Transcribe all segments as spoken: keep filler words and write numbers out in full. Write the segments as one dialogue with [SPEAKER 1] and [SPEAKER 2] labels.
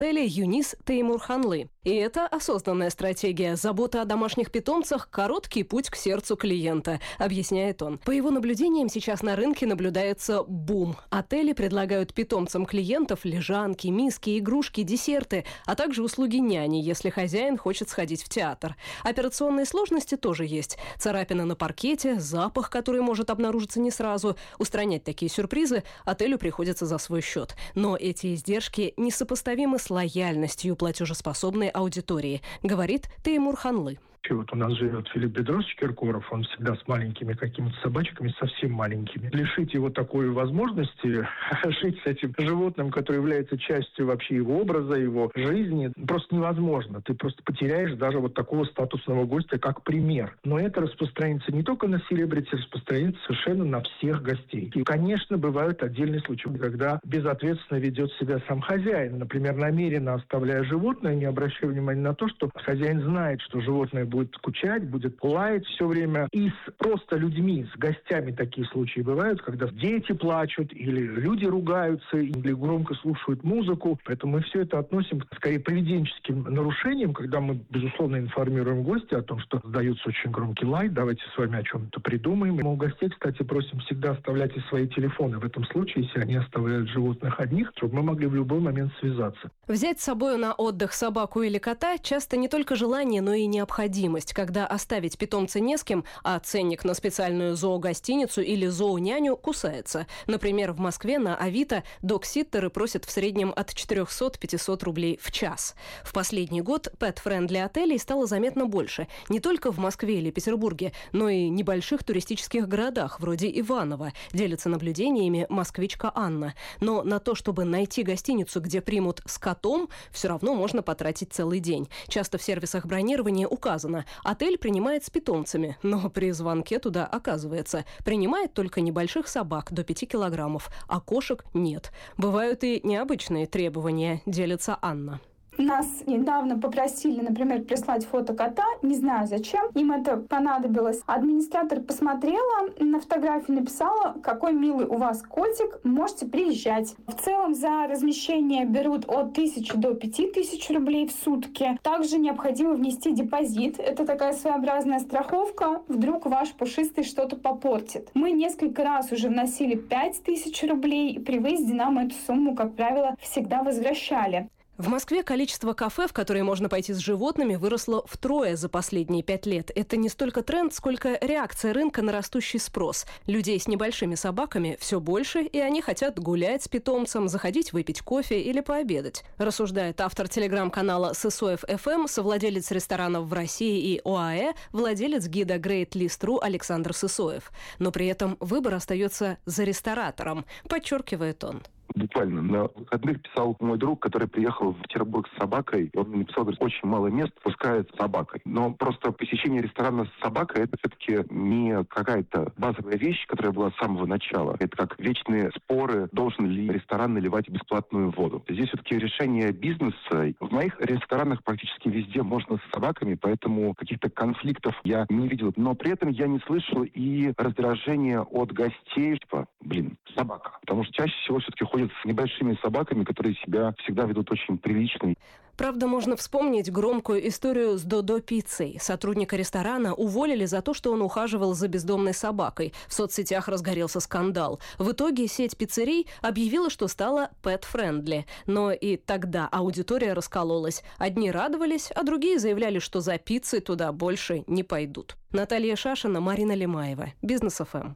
[SPEAKER 1] отеля Юнис Теймурханлы. И это осознанная стратегия. Забота о домашних питомцах – короткий путь к сердцу клиента, объясняет он. По его наблюдениям, сейчас на рынке наблюдается бум. Отели предлагают питомцам клиентов лежанки, миски, игрушки, десерты, а также услуги няни, если хозяин хочет сходить в театр. Операционные сложности тоже есть. Царапина на паркете, запах, который может обнаружиться не сразу. Устранять такие сюрпризы отелю приходится за свой счет. Но эти издержки несопоставимы с лояльностью платежеспособной аудитории, говорит Теймурханлы.
[SPEAKER 2] Вот у нас живет Филипп Бедросович Киркоров, он всегда с маленькими какими-то собачками, совсем маленькими. Лишить его такой возможности жить с этим животным, которое является частью вообще его образа, его жизни, просто невозможно. Ты просто потеряешь даже вот такого статусного гостя, как пример. Но это распространится не только на селебрити, распространится совершенно на всех гостей. И, конечно, бывают отдельные случаи, когда безответственно ведет себя сам хозяин. Например, намеренно оставляя животное, не обращая внимания на то, что хозяин знает, что животное будет скучать, будет лаять все время. И с просто людьми, с гостями такие случаи бывают, когда дети плачут, или люди ругаются, или громко слушают музыку. Поэтому мы все это относим скорее к поведенческим нарушениям, когда мы, безусловно, информируем гостя о том, что сдается очень громкий лай, давайте с вами о чем-то придумаем. Мы у гостей, кстати, просим всегда оставлять и свои телефоны. В этом случае, если они оставляют животных одних, чтобы мы могли в любой момент связаться.
[SPEAKER 1] Взять с собой на отдых собаку или кота часто не только желание, но и необходимость. Когда оставить питомца не с кем, а ценник на специальную зоогостиницу или зооняню кусается. Например, в Москве на Авито док-ситтеры просят в среднем от четыреста-пятьсот рублей в час. В последний год пэт-френдли отелей стало заметно больше. Не только в Москве или Петербурге, но и небольших туристических городах, вроде Иваново, делится наблюдениями москвичка Анна. Но на то, чтобы найти гостиницу, где примут с котом, все равно можно потратить целый день. Часто в сервисах бронирования указано: отель принимает с питомцами, но при звонке туда, оказывается, принимает только небольших собак до пяти килограммов, а кошек нет. Бывают и необычные требования, делится Анна.
[SPEAKER 3] Нас недавно попросили, например, прислать фото кота, не знаю зачем, им это понадобилось. Администратор посмотрела на фотографию, написала: какой милый у вас котик, можете приезжать. В целом за размещение берут от тысячи до пяти тысяч рублей в сутки. Также необходимо внести депозит. Это такая своеобразная страховка, вдруг ваш пушистый что-то попортит. Мы несколько раз уже вносили пять тысяч рублей, и при выезде нам эту сумму, как правило, всегда возвращали.
[SPEAKER 1] В Москве количество кафе, в которые можно пойти с животными, выросло втрое за последние пять лет. Это не столько тренд, сколько реакция рынка на растущий спрос. Людей с небольшими собаками все больше, и они хотят гулять с питомцем, заходить выпить кофе или пообедать. Рассуждает автор телеграм-канала Сысоев эф эм, совладелец ресторанов в России и ОАЭ, владелец гида Great List точка ру Александр Сысоев. Но при этом выбор остается за ресторатором, подчеркивает он.
[SPEAKER 4] Буквально на выходных писал мой друг, который приехал в Петербург с собакой. Он мне написал, говорит, очень мало мест пускают с собакой. Но просто посещение ресторана с собакой — это все-таки не какая-то базовая вещь, которая была с самого начала. Это как вечные споры, должен ли ресторан наливать бесплатную воду. Здесь все-таки решение бизнеса. В моих ресторанах практически везде можно с собаками, поэтому каких-то конфликтов я не видел. Но при этом я не слышал и раздражения от гостей, типа, блин, собака. Потому что чаще всего все-таки ходят с небольшими собаками, которые себя всегда ведут очень прилично.
[SPEAKER 1] Правда, можно вспомнить громкую историю с Додо Пиццей. Сотрудника ресторана уволили за то, что он ухаживал за бездомной собакой. В соцсетях разгорелся скандал. В итоге сеть пиццерий объявила, что стала pet-friendly. Но и тогда аудитория раскололась. Одни радовались, а другие заявляли, что за пиццей туда больше не пойдут. Наталья Шашина, Марина Лемаева. Бизнес эф эм.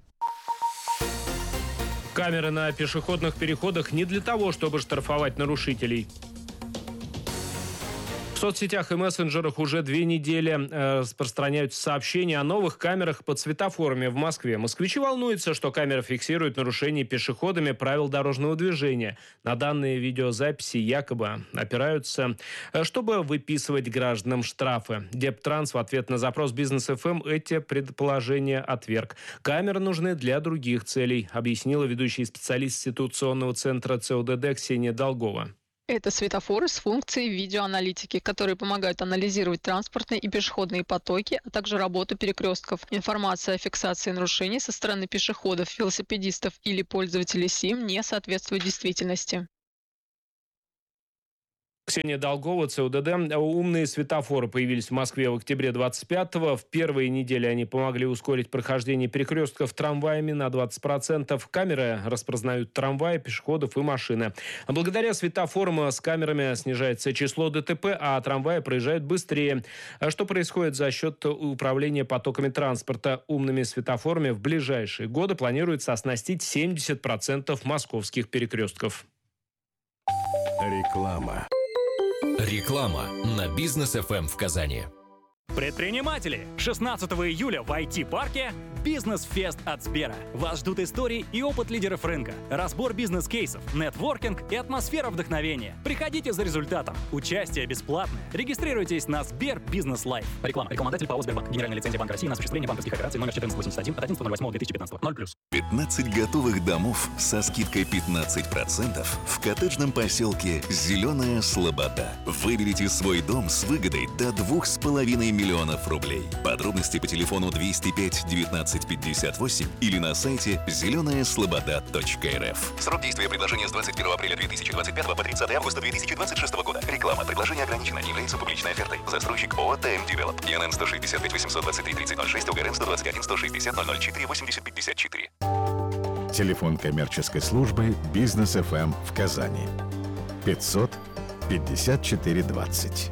[SPEAKER 5] Камеры на пешеходных переходах не для того, чтобы штрафовать нарушителей. В соцсетях и мессенджерах уже две недели э, распространяются сообщения о новых камерах под светофорами в Москве. Москвичи волнуются, что камера фиксирует нарушение пешеходами правил дорожного движения. На данные видеозаписи якобы опираются, э, чтобы выписывать гражданам штрафы. Дептранс в ответ на запрос Бизнес эф эм эти предположения отверг. Камеры нужны для других целей, объяснила ведущий специалист ситуационного центра цэ о дэ дэ Ксения Долгова.
[SPEAKER 6] Это светофоры с функцией видеоаналитики, которые помогают анализировать транспортные и пешеходные потоки, а также работу перекрестков. Информация о фиксации нарушений со стороны пешеходов, велосипедистов или пользователей СИМ не соответствует действительности.
[SPEAKER 5] Ксения Долгова, ЦУДД. Умные светофоры появились в Москве в октябре двадцать пятого. В первые недели они помогли ускорить прохождение перекрестков трамваями на двадцать процентов. Камеры распознают трамваи, пешеходов и машины. А благодаря светофорам с камерами снижается число ДТП, а трамваи проезжают быстрее. А что происходит за счет управления потоками транспорта? Умными светофорами в ближайшие годы планируется оснастить семьдесят процентов московских перекрестков.
[SPEAKER 7] Реклама. Реклама на Бизнес эф эм в Казани.
[SPEAKER 8] Предприниматели! шестнадцатого июля в ай ти-парке «Бизнес-фест» от Сбера. Вас ждут истории и опыт лидеров рынка, разбор бизнес-кейсов, нетворкинг и атмосфера вдохновения. Приходите за результатом. Участие бесплатное. Регистрируйтесь на Сбер Бизнес Лайф.
[SPEAKER 9] Реклама. Рекламодатель ПАО «Сбербанк». Генеральная лицензия Банка России на осуществление банковских операций номер четырнадцать восемьдесят один от одиннадцатого ноль восьмого две тысячи пятнадцатого. ноль плюс.
[SPEAKER 10] пятнадцать готовых домов со скидкой пятнадцать процентов в коттеджном поселке «Зеленая Слобода». Выберите свой дом с выгодой до двух с половиной миллионов рублей. Подробности по телефону двести пять девятнадцать пятьдесят восемь или на сайте зеленая слобода точка эр эф. Срок действия предложения с двадцать первого апреля две тысячи двадцать пятого по тридцатое августа две тысячи двадцать шестого года. Реклама. Предложение ограничено. Не является публичной офертой. Застройщик ООО «ТМ Девелоп». ИНН сто шестьдесят пять восемьсот двадцать три тридцать ноль шесть, ОГРН сто двадцать один сто шестьдесят ноль ноль четыре восемьдесят пятьдесят четыре.
[SPEAKER 7] Телефон коммерческой службы «Бизнес эф эм» в Казани. пятьсот пятьдесят четыре двадцать.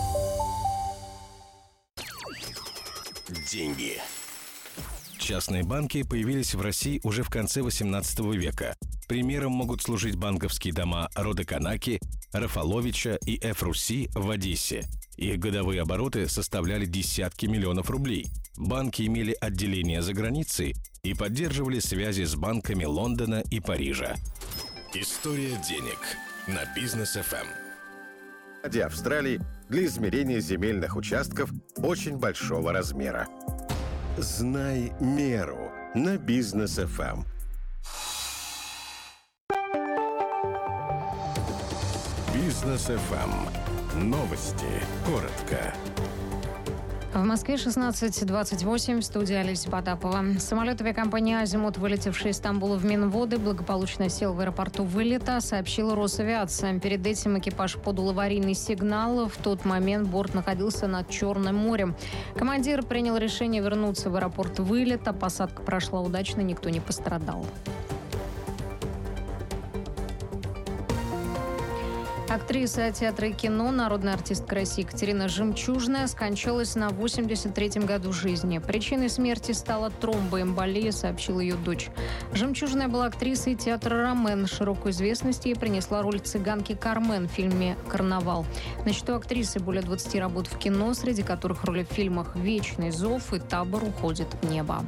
[SPEAKER 7] Деньги. Частные банки появились в России уже в конце восемнадцатого века. Примером могут служить банковские дома рода Канаки, Рафаловича и эф Руси в Одессе. Их годовые обороты составляли десятки миллионов рублей. Банки имели отделения за границей и поддерживали связи с банками Лондона и Парижа. История денег на Бизнес эф эм.
[SPEAKER 11] Австралии для измерения земельных участков очень большого размера. Знай меру на Бизнес эф эм.
[SPEAKER 7] Бизнес эф эм. Новости. Коротко.
[SPEAKER 12] В Москве шестнадцать двадцать восемь, в студии Олеся Потапова. Самолет авиакомпании «Азимут», вылетевший из Стамбула в Минводы, благополучно сел в аэропорту вылета, сообщила Росавиация. Перед этим экипаж подал аварийный сигнал. В тот момент борт находился над Черным морем. Командир принял решение вернуться в аэропорт вылета. Посадка прошла удачно, никто не пострадал. Актриса театра и кино, народная артистка России Екатерина Жемчужная скончалась на восемьдесят третьем году жизни. Причиной смерти стала тромбоэмболия, сообщила ее дочь. Жемчужная была актрисой театра «Ромен». Широкую известность ей принесла роль цыганки Кармен в фильме «Карнавал». На счету актрисы более двадцати работ в кино, среди которых роли в фильмах «Вечный зов» и «Табор уходит в небо».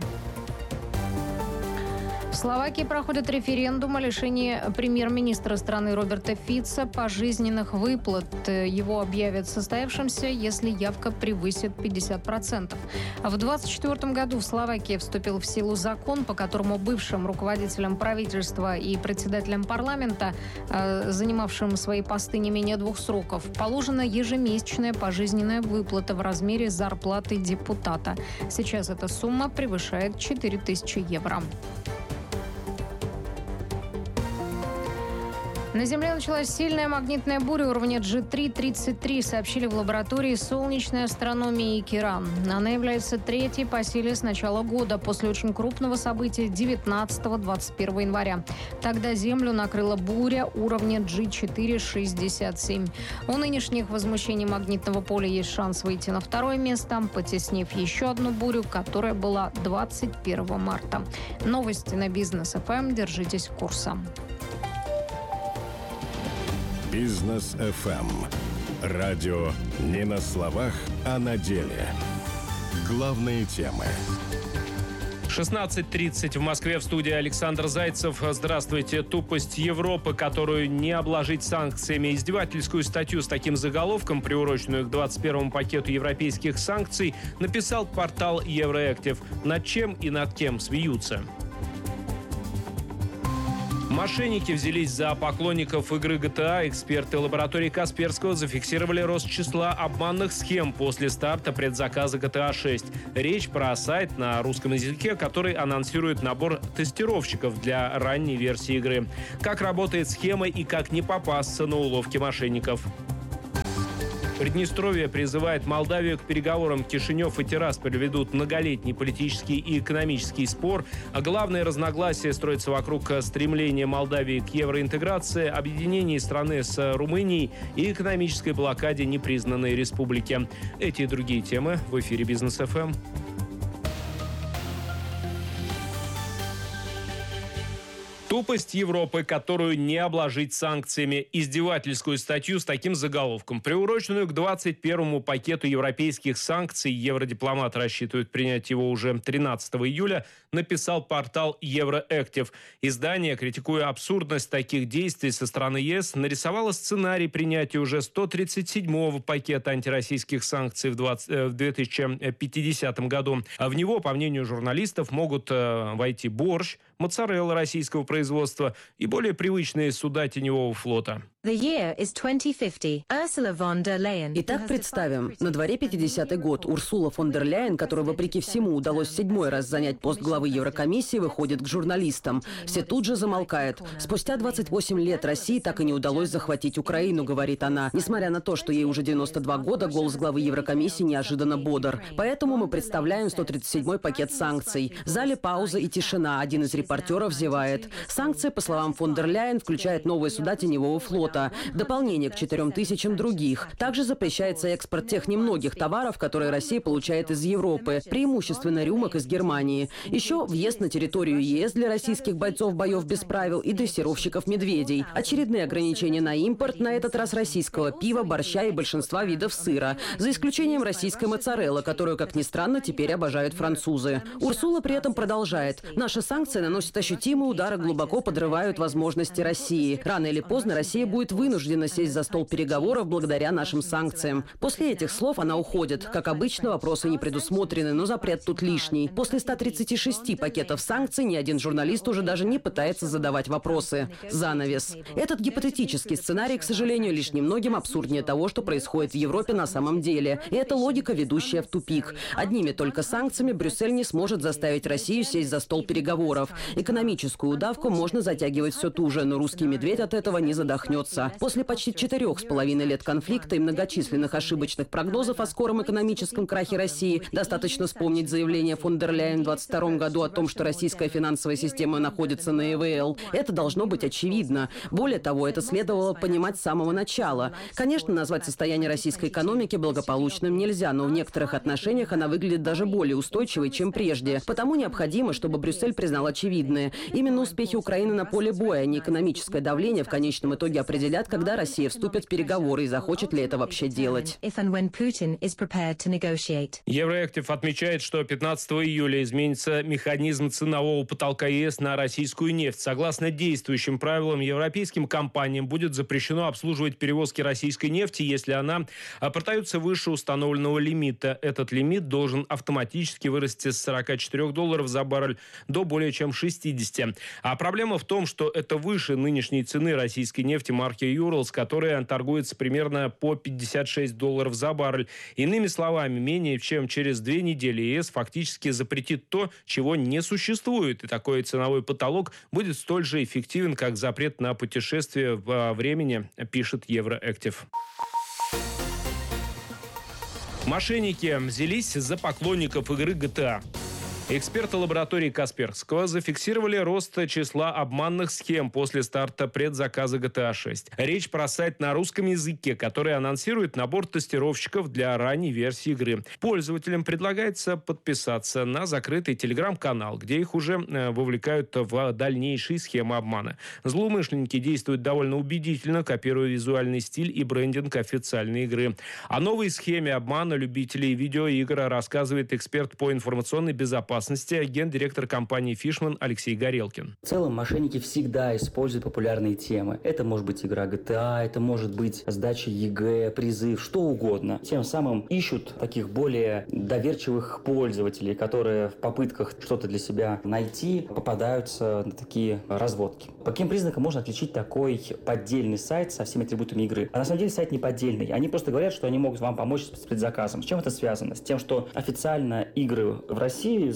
[SPEAKER 12] В Словакии проходит референдум о лишении премьер-министра страны Роберта Фица пожизненных выплат. Его объявят состоявшимся, если явка превысит пятьдесят процентов. В двадцать четвёртом году в Словакии вступил в силу закон, по которому бывшим руководителям правительства и председателям парламента, занимавшим свои посты не менее двух сроков, положена ежемесячная пожизненная выплата в размере зарплаты депутата. Сейчас эта сумма превышает четыре тысячи евро. На Земле началась сильная магнитная буря уровня джи три тридцать три, сообщили в лаборатории солнечной астрономии Киран. Она является третьей по силе с начала года, после очень крупного события девятнадцатого — двадцать первого января. Тогда Землю накрыла буря уровня джи четыре шестьдесят семь. У нынешних возмущений магнитного поля есть шанс выйти на второе место, потеснив еще одну бурю, которая была двадцать первого марта. Новости на Бизнес эф эм. Держитесь курса.
[SPEAKER 7] Бизнес эф эм. Радио не на словах, а на деле. Главные темы.
[SPEAKER 5] шестнадцать тридцать в Москве, в студии Александр Зайцев. Здравствуйте. Тупость Европы, которую не обложить санкциями. Издевательскую статью с таким заголовком, приуроченную к двадцать первому пакету европейских санкций, написал портал Евроэктив. Над чем и над кем смеются? Мошенники взялись за поклонников игры джи ти эй. Эксперты лаборатории Касперского зафиксировали рост числа обманных схем после старта предзаказа джи ти эй шесть. Речь про сайт на русском языке, который анонсирует набор тестировщиков для ранней версии игры. Как работает схема и как не попасться на уловки мошенников? Приднестровье призывает Молдавию к переговорам. Кишинев и Тирасполь ведут многолетний политический и экономический спор. А главное разногласие строится вокруг стремления Молдавии к евроинтеграции, объединении страны с Румынией и экономической блокаде непризнанной республики. Эти и другие темы в эфире Бизнес эф эм. Тупость Европы, которую не обложить санкциями. Издевательскую статью с таким заголовком, приуроченную к двадцать первому пакету европейских санкций, евродипломат рассчитывает принять его уже тринадцатого июля, написал портал Евроэктив. Издание, критикуя абсурдность таких действий со стороны ЕС, нарисовало сценарий принятия уже сто тридцать седьмого пакета антироссийских санкций в, двадцать, в две тысячи пятидесятом году. А в него, по мнению журналистов, могут э, войти борщ, моцарелла российского производства и более привычные суда теневого флота.
[SPEAKER 13] Итак, представим, на дворе пятидесятый год. Урсула фон дер Ляйен, которой, вопреки всему, удалось седьмой раз занять пост главы Еврокомиссии, выходит к журналистам. Все тут же замолкают. Спустя двадцать восемь лет России так и не удалось захватить Украину, говорит она. Несмотря на то, что ей уже девяносто два года, голос главы Еврокомиссии неожиданно бодр. Поэтому мы представляем сто тридцать седьмой пакет санкций. В зале пауза и тишина. Один из репортеров зевает. Санкции, по словам фон дер Ляйен, включают новые суда теневого флота. Дополнение к четырем тысячам других. Также запрещается экспорт тех немногих товаров, которые Россия получает из Европы, преимущественно рюмок из Германии. Еще въезд на территорию ЕС для российских бойцов боев без правил и дрессировщиков медведей. Очередные ограничения на импорт, на этот раз российского пива, борща и большинства видов сыра. За исключением российской моцареллы, которую, как ни странно, теперь обожают французы. Урсула при этом продолжает. Наши санкции наносят ощутимые удары, глубоко подрывают возможности России. Рано или поздно Россия будет вынуждена сесть за стол переговоров благодаря нашим санкциям. После этих слов она уходит. Как обычно, вопросы не предусмотрены, но запрет тут лишний. После ста тридцати шести пакетов санкций ни один журналист уже даже не пытается задавать вопросы. Занавес. Этот гипотетический сценарий, к сожалению, лишь немногим абсурднее того, что происходит в Европе на самом деле. И это логика, ведущая в тупик. Одними только санкциями Брюссель не сможет заставить Россию сесть за стол переговоров. Экономическую удавку можно затягивать все туже, но русский медведь от этого не задохнется. После почти четырех с половиной лет конфликта и многочисленных ошибочных прогнозов о скором экономическом крахе России достаточно вспомнить заявление фон дер Ляйен в двадцать втором году о том, что российская финансовая система находится на и вэ эл. Это должно быть очевидно. Более того, это следовало понимать с самого начала. Конечно, назвать состояние российской экономики благополучным нельзя, но в некоторых отношениях она выглядит даже более устойчивой, чем прежде. Потому необходимо, чтобы Брюссель признал очевидное. Именно успехи Украины на поле боя, а не экономическое давление в конечном итоге определяют, когда Россия вступит в переговоры и захочет ли это вообще делать.
[SPEAKER 5] Евроэктив отмечает, что пятнадцатого июля изменится механизм ценового потолка ЕС на российскую нефть. Согласно действующим правилам, европейским компаниям будет запрещено обслуживать перевозки российской нефти, если она продается выше установленного лимита. Этот лимит должен автоматически вырасти с сорока четырёх долларов за баррель до более чем шестидесяти. А проблема в том, что это выше нынешней цены российской нефти марки Urals, которая торгуется примерно по пятьдесят шесть долларов за баррель. Иными словами, менее чем через две недели ЕС фактически запретит то, чего не существует. И такой ценовой потолок будет столь же эффективен, как запрет на путешествие во времени, пишет Евроэктив. Мошенники взялись за поклонников игры джи ти эй. Эксперты лаборатории Касперского зафиксировали рост числа обманных схем после старта предзаказа джи ти эй шесть. Речь про сайт на русском языке, который анонсирует набор тестировщиков для ранней версии игры. Пользователям предлагается подписаться на закрытый телеграм-канал, где их уже вовлекают в дальнейшие схемы обмана. Злоумышленники действуют довольно убедительно, копируя визуальный стиль и брендинг официальной игры. О новой схеме обмана любителей видеоигр рассказывает эксперт по информационной безопасности, гендиректор компании Fishman Алексей Горелкин.
[SPEAKER 14] В целом, мошенники всегда используют популярные темы. Это может быть игра джи ти эй, это может быть сдача е гэ, призыв, что угодно. Тем самым ищут таких более доверчивых пользователей, которые в попытках что-то для себя найти попадаются на такие разводки. По каким признакам можно отличить такой поддельный сайт со всеми атрибутами игры? А на самом деле сайт не поддельный. Они просто говорят, что они могут вам помочь с предзаказом. С чем это связано? С тем, что официально игры в России за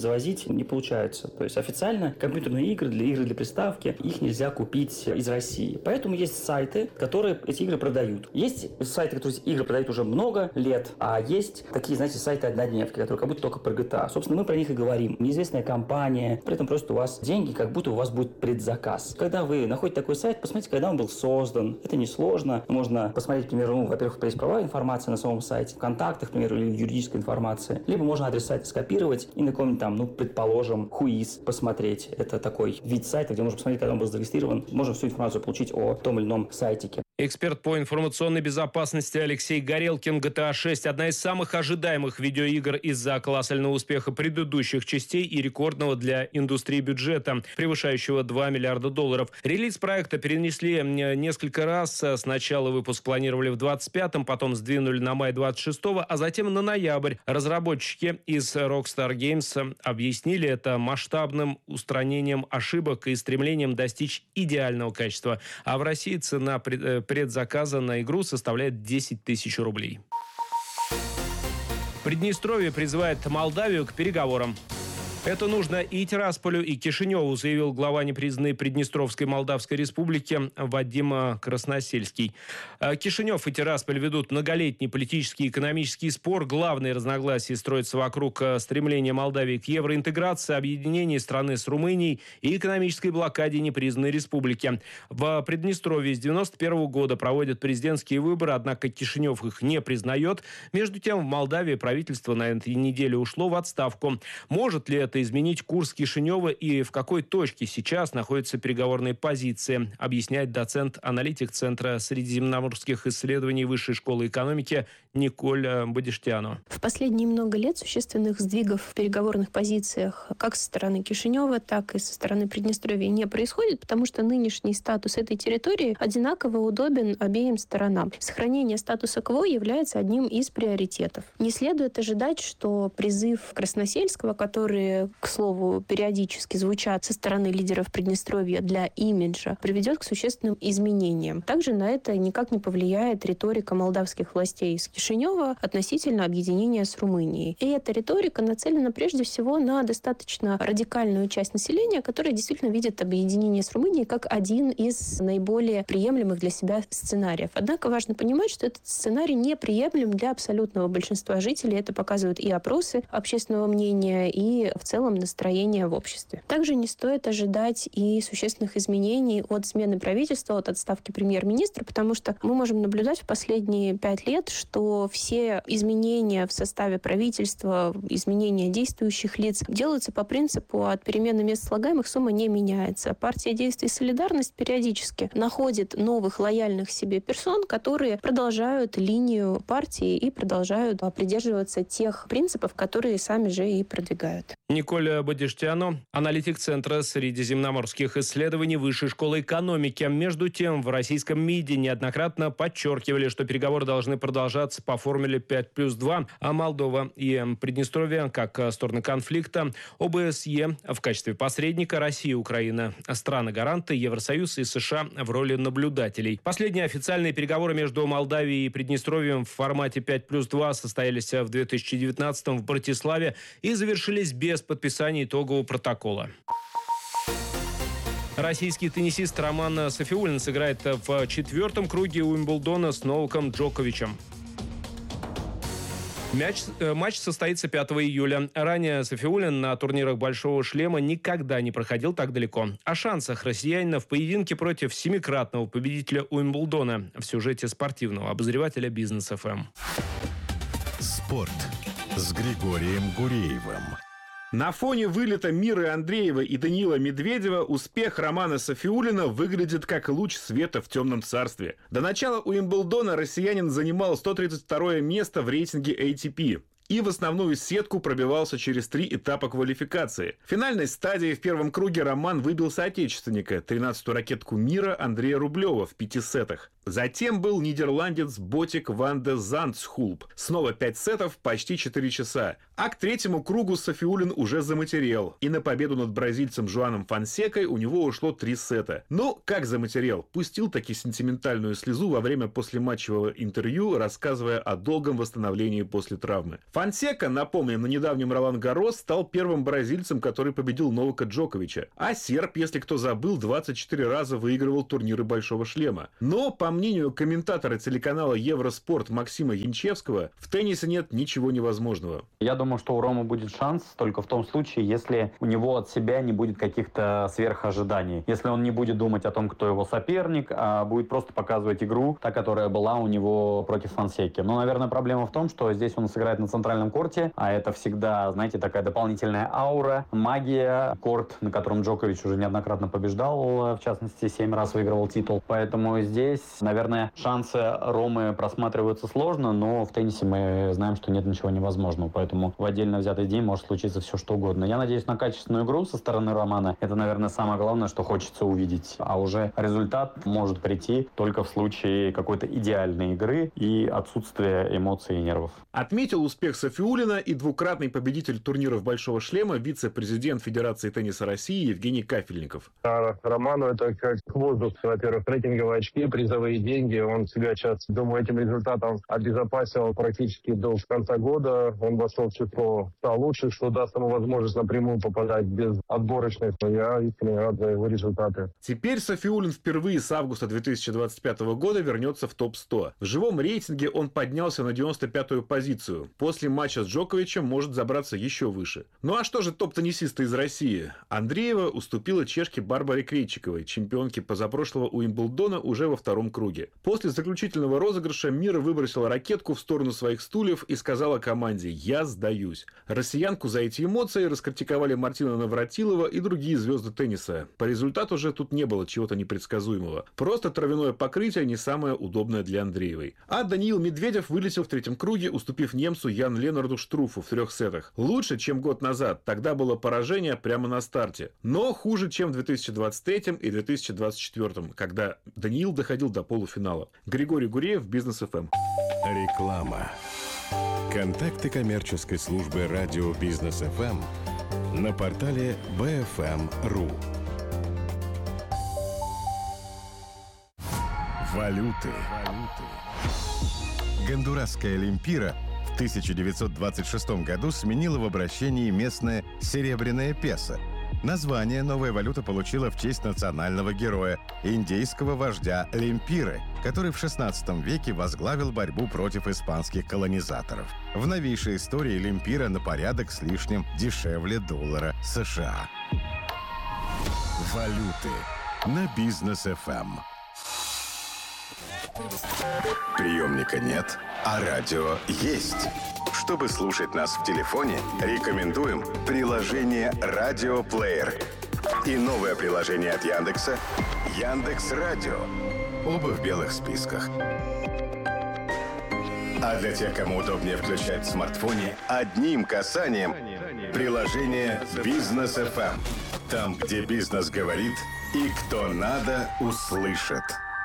[SPEAKER 14] завозить не получается. То есть официально компьютерные игры, для игры для приставки, их нельзя купить из России. Поэтому есть сайты, которые эти игры продают. Есть сайты, которые эти игры продают уже много лет, а есть такие, знаете, сайты-однодневки, которые как будто только про джи ти эй. Собственно, мы про них и говорим. Неизвестная компания, при этом просит у вас деньги, как будто у вас будет предзаказ. Когда вы находите такой сайт, посмотрите, когда он был создан. Это несложно. Можно посмотреть, к примеру, ну, во-первых, есть правовая информация на самом сайте, в контактах, к примеру, или юридическая информация. Либо можно адрес сайта скопировать и на каком-нибудь там, ну, предположим, хуиз посмотреть. Это такой вид сайта, где можно посмотреть, когда он был зарегистрирован. Можно всю информацию получить о том или ином сайтике.
[SPEAKER 5] Эксперт по информационной безопасности Алексей Горелкин. джи ти эй шесть – одна из самых ожидаемых видеоигр из-за колоссального успеха предыдущих частей и рекордного для индустрии бюджета, превышающего два миллиарда долларов. Релиз проекта перенесли несколько раз. Сначала выпуск планировали в двадцать пятом, потом сдвинули на май двадцать шестого, а затем на ноябрь. Разработчики из Rockstar Games объяснили это масштабным устранением ошибок и стремлением достичь идеального качества. А в России цена предзаказа на игру составляет десять тысяч рублей. Приднестровье призывает Молдавию к переговорам. Это нужно и Тирасполю, и Кишиневу, заявил глава непризнанной Приднестровской Молдавской Республики Вадим Красносельский. Кишинев и Тирасполь ведут многолетний политический и экономический спор. Главные разногласия строятся вокруг стремления Молдавии к евроинтеграции, объединения страны с Румынией и экономической блокаде непризнанной республики. В Приднестровье с девяносто первого года проводят президентские выборы, однако Кишинев их не признает. Между тем, в Молдавии правительство на этой неделе ушло в отставку. Может ли это изменить курс Кишинева и в какой точке сейчас находится переговорная позиция, объясняет доцент-аналитик Центра средиземноморских исследований Высшей школы экономики Николь Бодиштяну.
[SPEAKER 15] В последние много лет существенных сдвигов в переговорных позициях как со стороны Кишинева, так и со стороны Приднестровья не происходит, потому что нынешний статус этой территории одинаково удобен обеим сторонам. Сохранение статуса кво является одним из приоритетов. Не следует ожидать, что призыв Красносельского, который, к слову, периодически звучат со стороны лидеров Приднестровья для имиджа, приведет к существенным изменениям. Также на это никак не повлияет риторика молдавских властей из Кишинева относительно объединения с Румынией. И эта риторика нацелена прежде всего на достаточно радикальную часть населения, которая действительно видит объединение с Румынией как один из наиболее приемлемых для себя сценариев. Однако важно понимать, что этот сценарий неприемлем для абсолютного большинства жителей. Это показывают и опросы общественного мнения, и в целом настроение в обществе. Также не стоит ожидать и существенных изменений от смены правительства, от отставки премьер-министра, потому что мы можем наблюдать в последние пять лет, что все изменения в составе правительства, изменения действующих лиц делаются по принципу от перемены мест слагаемых сумма не меняется. Партия «Действий и солидарность» периодически находит новых лояльных себе персон, которые продолжают линию партии и продолжают придерживаться тех принципов, которые сами же и продвигают.
[SPEAKER 5] Николь Бодиштяну, аналитик Центра средиземноморских исследований Высшей школы экономики. Между тем, в российском МИДе неоднократно подчеркивали, что переговоры должны продолжаться по формуле пять плюс два, а Молдова и Приднестровье как стороны конфликта, ОБСЕ в качестве посредника, Россия и Украина страны-гаранты, Евросоюз и США в роли наблюдателей. Последние официальные переговоры между Молдавией и Приднестровьем в формате пять плюс два состоялись в две тысячи девятнадцатом в Братиславе и завершились без подписания итогового протокола. Российский теннисист Роман Софиуллин сыграет в четвертом круге Уимблдона с Новаком Джоковичем. Мяч, э, матч состоится пятого июля. Ранее Софиуллин на турнирах «Большого шлема» никогда не проходил так далеко. О шансах россиянина в поединке против семикратного победителя Уимблдона в сюжете спортивного обозревателя «Бизнес эф эм».
[SPEAKER 11] Спорт с Григорием Гуреевым.
[SPEAKER 16] На фоне вылета Миры Андреевой и Даниила Медведева успех Романа Софиуллина выглядит как луч света в темном царстве. До начала Уимблдона россиянин занимал сто тридцать второе место в рейтинге эй ти пи. И в основную сетку пробивался через три этапа квалификации. В финальной стадии в первом круге Роман выбил соотечественника, тринадцатую ракетку мира Андрея Рублева в пяти сетах. Затем был нидерландец Ботик ван де Зандсхулп. Снова пять сетов, почти четыре часа. А к третьему кругу Софиуллин уже заматерел. И на победу над бразильцем Жуаном Фонсекой у него ушло три сета. Ну, как заматерел? Пустил таки сентиментальную слезу во время послематчевого интервью, рассказывая о долгом восстановлении после травмы. Фонсека, напомним, на недавнем Ролан-Гаррос стал первым бразильцем, который победил Новака Джоковича. А серб, если кто забыл, двадцать четыре раза выигрывал турниры Большого шлема. Но, по мнению комментатора телеканала Евроспорт Максима Янчевского, в теннисе нет ничего невозможного.
[SPEAKER 17] Я думаю, что у Ромы будет шанс только в том случае, если у него от себя не будет каких-то сверхожиданий. Если он не будет думать о том, кто его соперник, а будет просто показывать игру, та, которая была у него против Фонсеки. Но, наверное, проблема в том, что здесь он сыграет на центральном корте, а это всегда, знаете, такая дополнительная аура, магия. Корт, на котором Джокович уже неоднократно побеждал, в частности, семь раз выигрывал титул. Поэтому здесь, наверное, шансы Ромы просматриваются сложно, но в теннисе мы знаем, что нет ничего невозможного. Поэтому в отдельно взятый день может случиться все, что угодно. Я надеюсь на качественную игру со стороны Романа. Это, наверное, самое главное, что хочется увидеть. А уже результат может прийти только в случае какой-то идеальной игры и отсутствия эмоций и нервов.
[SPEAKER 16] Отметил успех Сафиуллина и двукратный победитель турниров Большого шлема, вице-президент Федерации тенниса России Евгений Кафельников.
[SPEAKER 18] А Роману это как воздух. Во-первых, рейтинговые очки, призовые деньги. Он себя сейчас, думаю, этим результатом обезопасил практически до конца года. Он вошел в число ста лучших, что даст ему возможность напрямую попадать без отборочных. Я искренне рад за его результаты.
[SPEAKER 16] Теперь Сафиуллин впервые с августа две тысячи двадцать пятого года вернется в топ сто. В живом рейтинге он поднялся на девяносто пятую позицию. После матча с Джоковичем может забраться еще выше. Ну а что же топ-теннисисты из России? Андреева уступила чешке Барбаре Крейчиковой, чемпионке позапрошлого Уимблдона, уже во втором круге. После заключительного розыгрыша Мира выбросила ракетку в сторону своих стульев и сказала команде «Я сдаюсь». Россиянку за эти эмоции раскритиковали Мартина Навратилова и другие звезды тенниса. По результату же тут не было чего-то непредсказуемого. Просто травяное покрытие не самое удобное для Андреевой. А Даниил Медведев вылетел в третьем круге, уступив немцу Ян Ленарду Штруфу в трех сетах. Лучше, чем год назад. Тогда было поражение прямо на старте. Но хуже, чем в две тысячи двадцать третьем и две тысячи двадцать четвёртом, когда Даниил доходил до полуфинала. Григорий Гуреев, Бизнес эф эм.
[SPEAKER 11] Реклама. Контакты коммерческой службы радио Бизнес эф эм на портале би эф эм точка ру. Валюты. Гондурасская лемпира в тысяча девятьсот двадцать шестом году сменила в обращении местное серебряное песо. Название новая валюта получила в честь национального героя, индейского вождя Лемпиры, который в шестнадцатом веке возглавил борьбу против испанских колонизаторов. В новейшей истории лемпира на порядок с лишним дешевле доллара США. Валюты на Бизнес эф эм. Приемника нет, а радио есть. Чтобы слушать нас в телефоне, рекомендуем приложение «Радиоплеер» и новое приложение от Яндекса «Яндекс.Радио». Оба в белых списках. А для тех, кому удобнее включать в смартфоне, одним касанием приложение «Бизнес эф эм». Там, где бизнес говорит и кто надо, услышит.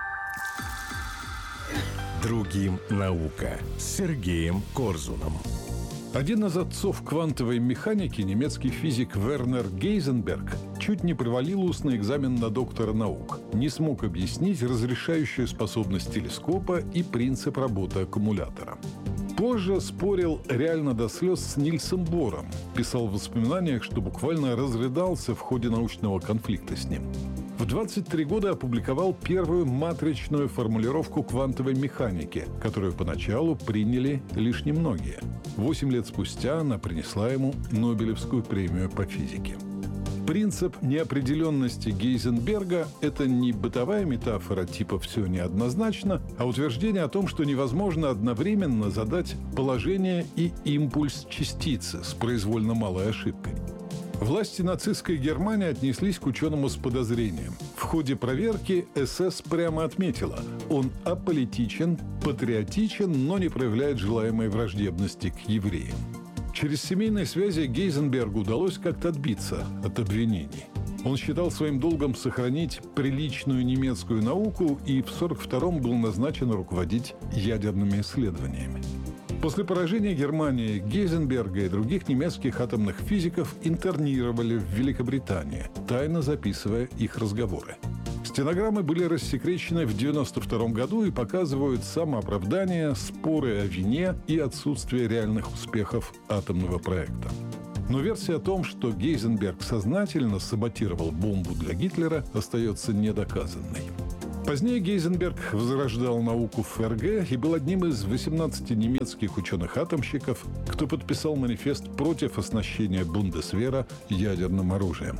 [SPEAKER 11] Другим наука с Сергеем Корзуном.
[SPEAKER 19] Один из отцов квантовой механики, немецкий физик Вернер Гейзенберг, чуть не провалил устный экзамен на доктора наук. Не смог объяснить разрешающую способность телескопа и принцип работы аккумулятора. Позже спорил реально до слез с Нильсом Бором. Писал в воспоминаниях, что буквально разрыдался в ходе научного конфликта с ним. В двадцать три года опубликовал первую матричную формулировку квантовой механики, которую поначалу приняли лишь немногие. Восемь лет спустя она принесла ему Нобелевскую премию по физике. Принцип неопределенности Гейзенберга – это не бытовая метафора типа «все неоднозначно», а утверждение о том, что невозможно одновременно задать положение и импульс частицы с произвольно малой ошибкой. Власти нацистской Германии отнеслись к ученому с подозрением. В ходе проверки эс эс прямо отметила – он аполитичен, патриотичен, но не проявляет желаемой враждебности к евреям. Через семейные связи Гейзенбергу удалось как-то отбиться от обвинений. Он считал своим долгом сохранить приличную немецкую науку и в сорок втором был назначен руководить ядерными исследованиями. После поражения Германии Гейзенберга и других немецких атомных физиков интернировали в Великобритании, тайно записывая их разговоры. Стенограммы были рассекречены в девяносто втором году и показывают самооправдание, споры о вине и отсутствие реальных успехов атомного проекта. Но версия о том, что Гейзенберг сознательно саботировал бомбу для Гитлера, остается недоказанной. Позднее Гейзенберг возрождал науку в ФРГ и был одним из восемнадцати немецких ученых-атомщиков, кто подписал манифест против оснащения Бундесвера ядерным оружием.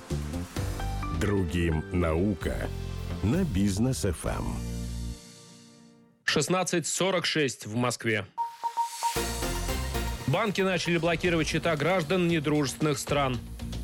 [SPEAKER 7] Другим наука на Бизнес эф эм.
[SPEAKER 5] шестнадцать сорок шесть в Москве. Банки начали блокировать счета граждан недружественных стран.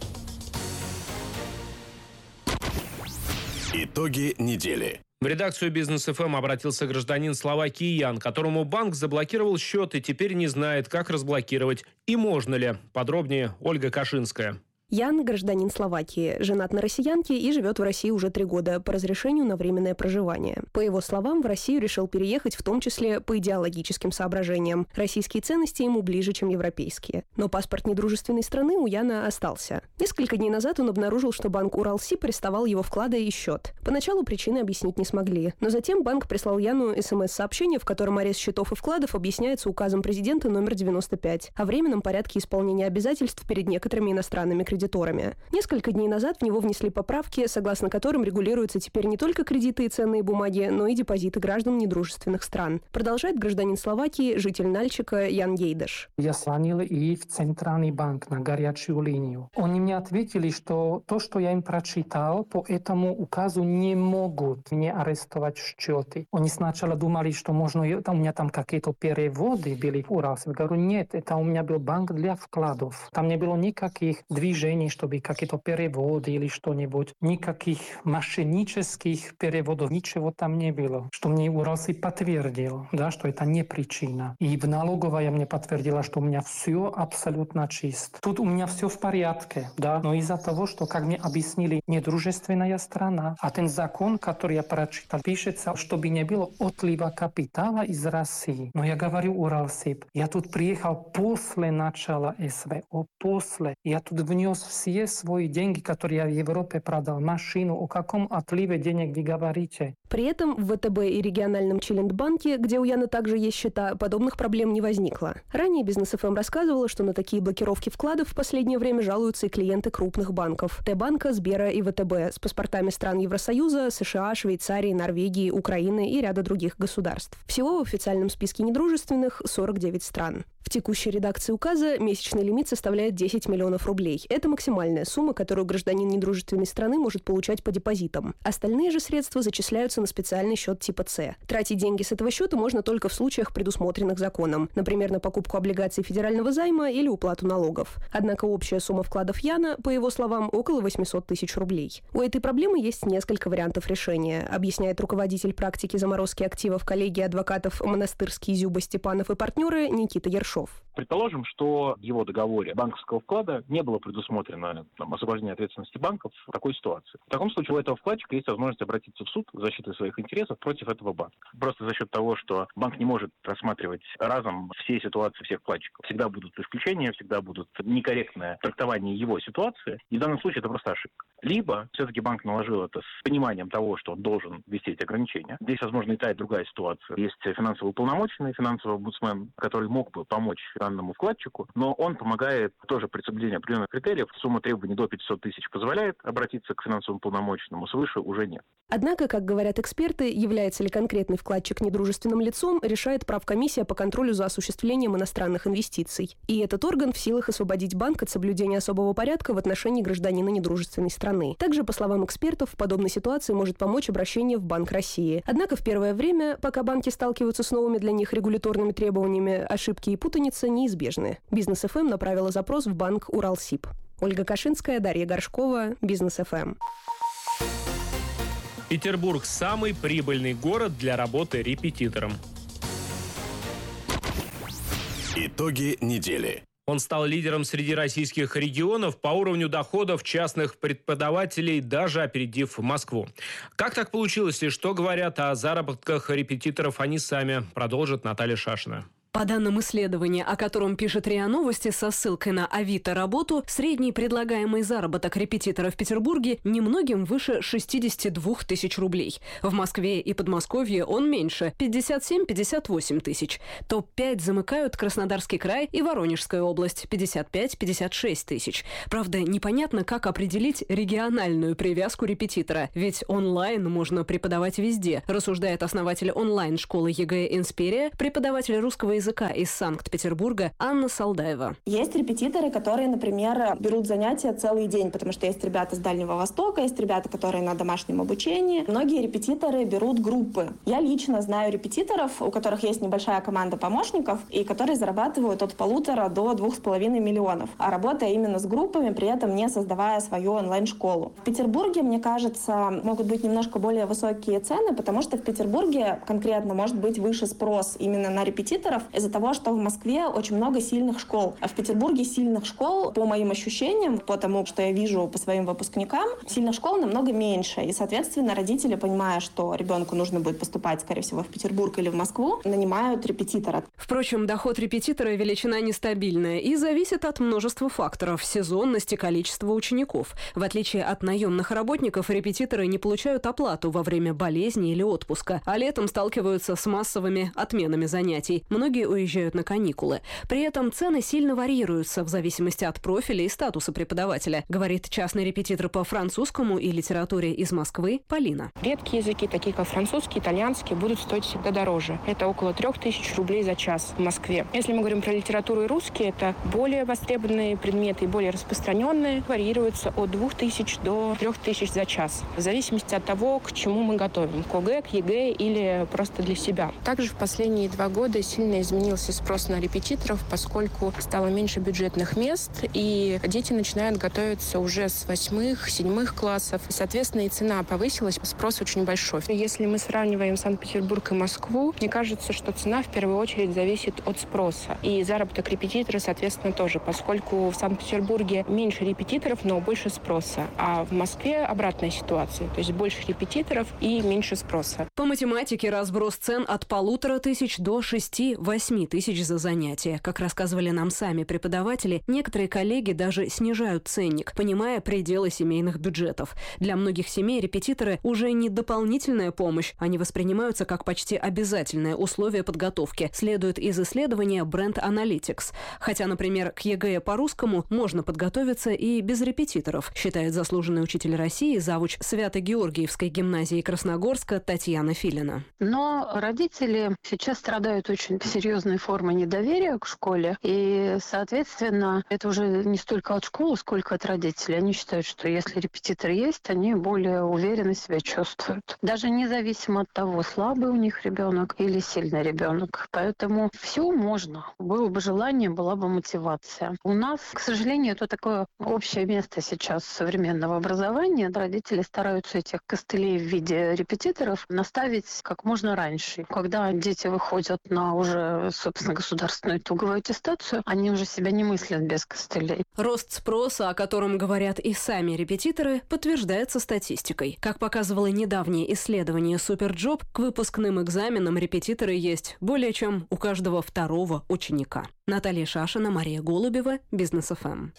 [SPEAKER 7] Итоги недели.
[SPEAKER 5] В редакцию Бизнес эф эм обратился гражданин Словакии Ян, которому банк заблокировал счет и теперь не знает, как разблокировать и можно ли. Подробнее Ольга Кашинская.
[SPEAKER 20] Ян – гражданин Словакии, женат на россиянке и живет в России уже три года по разрешению на временное проживание. По его словам, в Россию решил переехать в том числе по идеологическим соображениям. Российские ценности ему ближе, чем европейские. Но паспорт недружественной страны у Яна остался. Несколько дней назад он обнаружил, что банк Уралсиб арестовал его вклады и счет. Поначалу причины объяснить не смогли. Но затем банк прислал Яну смс-сообщение, в котором арест счетов и вкладов объясняется указом президента номер девяносто пять о временном порядке исполнения обязательств перед некоторыми иностранными кредиторами. кредиторами. Несколько дней назад в него внесли поправки, согласно которым регулируются теперь не только кредиты и ценные бумаги, но и депозиты граждан недружественных стран. Продолжает гражданин Словакии, житель Нальчика Ян Гейдеш.
[SPEAKER 21] Я звонил и в Центральный банк на горячую линию. Они мне ответили, что то, что я им прочитал, по этому указу не могут мне арестовать счеты. Они сначала думали, что можно, у меня там какие-то переводы были в Уралсиб. Я говорю, нет, это у меня был банк для вкладов. Там не было никаких движений, чтобы какие-то переводы или что-нибудь. Никаких мошеннических переводов, ничего там не было. Что мне Уралсиб подтвердил, да, что это не причина. И в налоговая мне подтвердила, что у меня все абсолютно чисто. Тут у меня все в порядке, да. Но из-за того, что, как мне объяснили, недружественная страна, а ten закон, который я прочитал, пишется, чтобы не было отлива капитала из России. Но я говорю Уралсиб, я тут приехал после начала СВО, после. Я тут внес все свои деньги, которые я в Европе продал, машину. О каком отливе денег вы говорите?
[SPEAKER 20] При этом в ВТБ и региональном Челендбанке, где у Яна также есть счета, подобных проблем не возникло. Ранее Бизнес эф эм рассказывала, что на такие блокировки вкладов в последнее время жалуются и клиенты крупных банков – Т-банка, Сбера и ВТБ с паспортами стран Евросоюза, США, Швейцарии, Норвегии, Украины и ряда других государств. Всего в официальном списке недружественных сорок девять стран. В текущей редакции указа месячный лимит составляет десять миллионов рублей. Это максимальная сумма, которую гражданин недружественной страны может получать по депозитам. Остальные же средства зачисляются на специальный счет типа С. Тратить деньги с этого счета можно только в случаях, предусмотренных законом. Например, на покупку облигаций федерального займа или уплату налогов. Однако общая сумма вкладов Яна, по его словам, около восемьсот тысяч рублей. У этой проблемы есть несколько вариантов решения, объясняет руководитель практики заморозки активов коллегии адвокатов Монастырский, Зюба, Степанов и партнеры Никита Ершов.
[SPEAKER 22] Предположим, что в его договоре банковского вклада не было предусмотрено там, освобождение ответственности банков в такой ситуации. В таком случае у этого вкладчика есть возможность обратиться в суд с защитой своих интересов против этого банка. Просто за счет того, что банк не может рассматривать разом все ситуации всех вкладчиков. Всегда будут исключения, всегда будут некорректное трактование его ситуации. И в данном случае это просто ошибка. Либо все-таки банк наложил это с пониманием того, что он должен ввести эти ограничения. Здесь, возможно, и та, и другая ситуация. Есть финансово уполномоченный финансовый омбудсмен, который мог бы помочь данному вкладчику, но он помогает тоже при соблюдении определенных критериев. Сумма требований до пятисот тысяч позволяет обратиться к финансовому уполномоченному, свыше уже нет.
[SPEAKER 20] Однако, как говорят эксперты, является ли конкретный вкладчик недружественным лицом, решает правкомиссия по контролю за осуществлением иностранных инвестиций. И этот орган в силах освободить банк от соблюдения особого порядка в отношении гражданина недружественной страны. Также, по словам экспертов, в подобной ситуации может помочь обращение в Банк России. Однако в первое время, пока банки сталкиваются с новыми для них регуляторными требованиями, ошибки и путаница неизбежны. Бизнес эф эм направила запрос в банк Уралсиб. Ольга Кашинская, Дарья Горшкова, Бизнес эф эм.
[SPEAKER 5] Петербург – самый прибыльный город для работы репетитором.
[SPEAKER 7] Итоги недели.
[SPEAKER 5] Он стал лидером среди российских регионов по уровню доходов частных преподавателей, даже опередив Москву. Как так получилось и что говорят о заработках репетиторов они сами, продолжит Наталья Шашина.
[SPEAKER 1] По данным исследования, о котором пишет РИА Новости со ссылкой на Авито работу, средний предлагаемый заработок репетитора в Петербурге немногим выше шестьдесят два тысяч рублей. В Москве и Подмосковье он меньше – пятьдесят семь - пятьдесят восемь тысяч. топ пять замыкают Краснодарский край и Воронежская область – пятьдесят пять - пятьдесят шесть тысяч. Правда, непонятно, как определить региональную привязку репетитора, ведь онлайн можно преподавать везде, рассуждает основатель онлайн-школы ЕГЭ «Инсперия», преподаватель русского языка из Санкт-Петербурга Анна Салдаева.
[SPEAKER 2] Есть репетиторы, которые, например, берут занятия целый день, потому что есть ребята с Дальнего Востока, есть ребята, которые на домашнем обучении. Многие репетиторы берут группы. Я лично знаю репетиторов, у которых есть небольшая команда помощников, и которые зарабатывают от полутора до двух с половиной миллионов, а работая именно с группами, при этом не создавая свою онлайн-школу. В Петербурге, мне кажется, могут быть немножко более высокие цены, потому что в Петербурге конкретно может быть выше спрос именно на репетиторов из-за того, что в Москве очень много сильных школ. А в Петербурге сильных школ, по моим ощущениям, по тому, что я вижу по своим выпускникам, сильных школ намного меньше. И, соответственно, родители, понимая, что ребенку нужно будет поступать, скорее всего, в Петербург или в Москву, нанимают репетитора.
[SPEAKER 1] Впрочем, доход репетитора – величина нестабильная и зависит от множества факторов – сезонности, количества учеников. В отличие от наемных работников, репетиторы не получают оплату во время болезни или отпуска, а летом сталкиваются с массовыми отменами занятий. Многие уезжают на каникулы. При этом цены сильно варьируются в зависимости от профиля и статуса преподавателя, говорит частный репетитор по французскому и литературе из Москвы Полина.
[SPEAKER 3] Редкие языки, такие как французский, итальянский, будут стоить всегда дороже. Это около трех тысяч рублей за час в Москве. Если мы говорим про литературу и русский, это более востребованные предметы и более распространенные, варьируются от двух тысяч до трех тысяч за час, в зависимости от того, к чему мы готовим, к ОГЭ, к ЕГЭ или просто для себя. Также в последние два года сильно изменился спрос на репетиторов, поскольку стало меньше бюджетных мест, и дети начинают готовиться уже с восьмых, седьмых классов. И, соответственно, и цена повысилась, спрос очень большой. Если мы сравниваем Санкт-Петербург и Москву, мне кажется, что цена в первую очередь зависит от спроса. И заработок репетитора, соответственно, тоже, поскольку в Санкт-Петербурге меньше репетиторов, но больше спроса. А в Москве обратная ситуация, то есть больше репетиторов и меньше спроса.
[SPEAKER 1] По математике разброс цен от полутора тысяч до шести-восьми тысяч за занятие. Как рассказывали нам сами преподаватели, некоторые коллеги даже снижают ценник, понимая пределы семейных бюджетов. Для многих семей репетиторы уже не дополнительная помощь, они воспринимаются как почти обязательное условие подготовки, следует из исследования Brand Analytics. Хотя, например, к ЕГЭ по-русскому можно подготовиться и без репетиторов, считает заслуженный учитель России, завуч Свято-Георгиевской гимназии Красногорска Татьяна Филина.
[SPEAKER 23] Но родители сейчас страдают очень серьезной формой недоверия к школе, и, соответственно, это уже не столько от школы, сколько от родителей. Они считают, что если репетитор есть, они более уверенно себя чувствуют. Даже независимо от того, слабый у них ребенок или сильный ребенок. Поэтому все можно. Было бы желание, была бы мотивация. У нас, к сожалению, это такое общее место сейчас современного образования. Родители стараются этих костылей в виде репетиторов наставить как можно раньше. Когда дети выходят на уже, собственно, государственную итоговую аттестацию, они уже себя не мыслят без костылей.
[SPEAKER 1] Рост спроса, о котором говорят и сами репетиторы, подтверждается статистикой. Как показывало недавнее исследование Суперджоп, к выпускным экзаменам репетиторы есть более чем у каждого второго ученика. Наталья Шашина, Мария Голубева, Бизнес эф эм.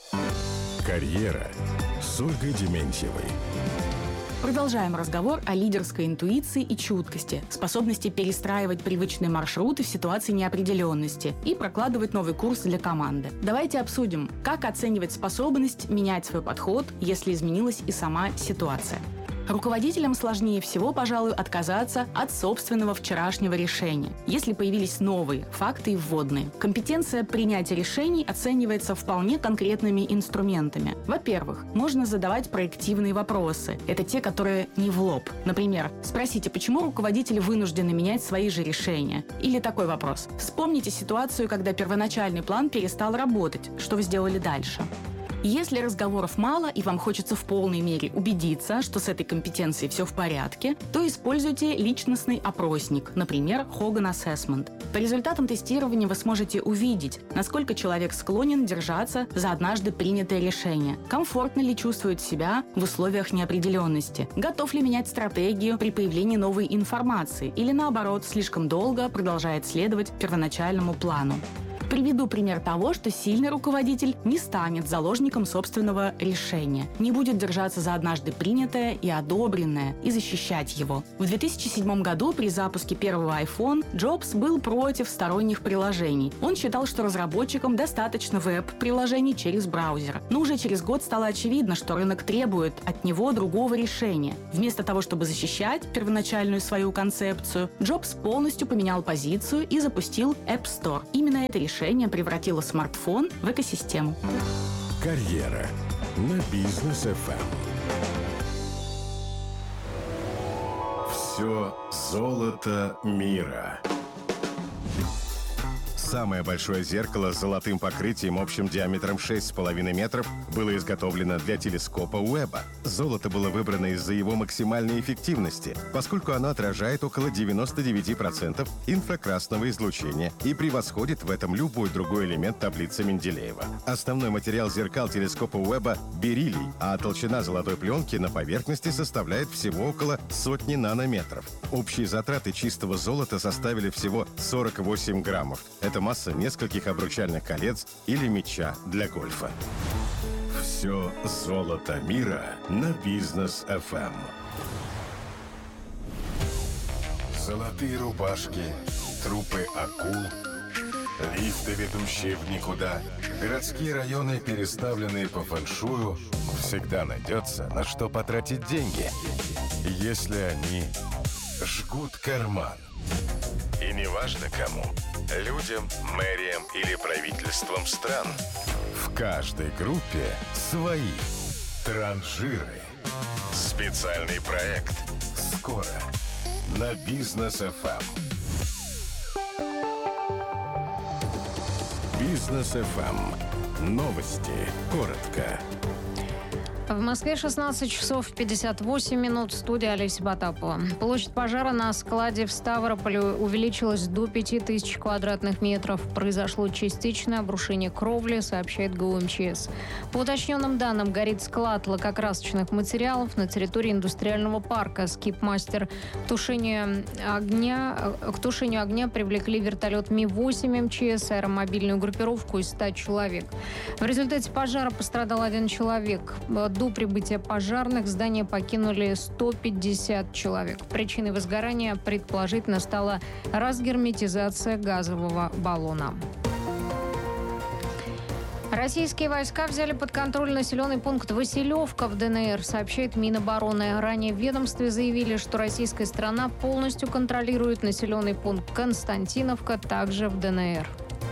[SPEAKER 11] Карьера с Ольгой Дементьевой.
[SPEAKER 24] Продолжаем разговор о лидерской интуиции и чуткости, способности перестраивать привычные маршруты в ситуации неопределенности и прокладывать новый курс для команды. Давайте обсудим, как оценивать способность менять свой подход, если изменилась и сама ситуация. Руководителям сложнее всего, пожалуй, отказаться от собственного вчерашнего решения, если появились новые факты и вводные. Компетенция принятия решений оценивается вполне конкретными инструментами. Во-первых, можно задавать проективные вопросы. Это те, которые не в лоб. Например, спросите, почему руководители вынуждены менять свои же решения? Или такой вопрос. Вспомните ситуацию, когда первоначальный план перестал работать. Что вы сделали дальше? Если разговоров мало и вам хочется в полной мере убедиться, что с этой компетенцией все в порядке, то используйте личностный опросник, например, Hogan Assessment. По результатам тестирования вы сможете увидеть, насколько человек склонен держаться за однажды принятое решение, комфортно ли чувствует себя в условиях неопределенности, готов ли менять стратегию при появлении новой информации или, наоборот, слишком долго продолжает следовать первоначальному плану. Приведу пример того, что сильный руководитель не станет заложником собственного решения, не будет держаться за однажды принятое и одобренное и защищать его. В две тысячи седьмом году при запуске первого iPhone Джобс был против сторонних приложений. Он считал, что разработчикам достаточно веб-приложений через браузер. Но уже через год стало очевидно, что рынок требует от него другого решения. Вместо того, чтобы защищать первоначальную свою концепцию, Джобс полностью поменял позицию и запустил App Store. Именно это решение Решение превратило смартфон в экосистему.
[SPEAKER 11] Карьера на Бизнес эф эм. Все золото мира. Самое большое зеркало с золотым покрытием общим диаметром шесть с половиной метров было изготовлено для телескопа Уэбба. Золото было выбрано из-за его максимальной эффективности, поскольку оно отражает около девяносто девять процентов инфракрасного излучения и превосходит в этом любой другой элемент таблицы Менделеева. Основной материал зеркал телескопа Уэбба – бериллий, а толщина золотой пленки на поверхности составляет всего около сотни нанометров. Общие затраты чистого золота составили всего сорок восемь граммов. Это масса нескольких обручальных колец или мяча для гольфа. Все золото мира на Бизнес эф эм. Золотые рубашки, трупы акул, лифты, ведущие в никуда, городские районы, переставленные по фэншую. Всегда найдется, на что потратить деньги, если они жгут карман. И неважно кому – людям, мэриям или правительствам стран. В каждой группе свои транжиры. Специальный проект скоро на Бизнес эф эм. Бизнес эф эм. Новости. Коротко.
[SPEAKER 12] В Москве шестнадцать часов пятьдесят восемь минут. Студия Олеся Потапова. Площадь пожара на складе в Ставрополе увеличилась до пяти тысяч квадратных метров. Произошло частичное обрушение кровли, сообщает гэ у эм че эс. По уточненным данным, горит склад лакокрасочных материалов на территории индустриального парка «Скипмастер». К тушению огня, к тушению огня привлекли вертолет Ми восемь эм че эс, аэромобильную группировку из ста человек. В результате пожара пострадал один человек. До прибытия пожарных здание покинули сто пятьдесят человек. Причиной возгорания предположительно стала разгерметизация газового баллона. Российские войска взяли под контроль населенный пункт Василевка в дэ эн эр, сообщает Минобороны. Ранее в ведомстве заявили, что российская сторона полностью контролирует населенный пункт Константиновка, также в дэ эн эр.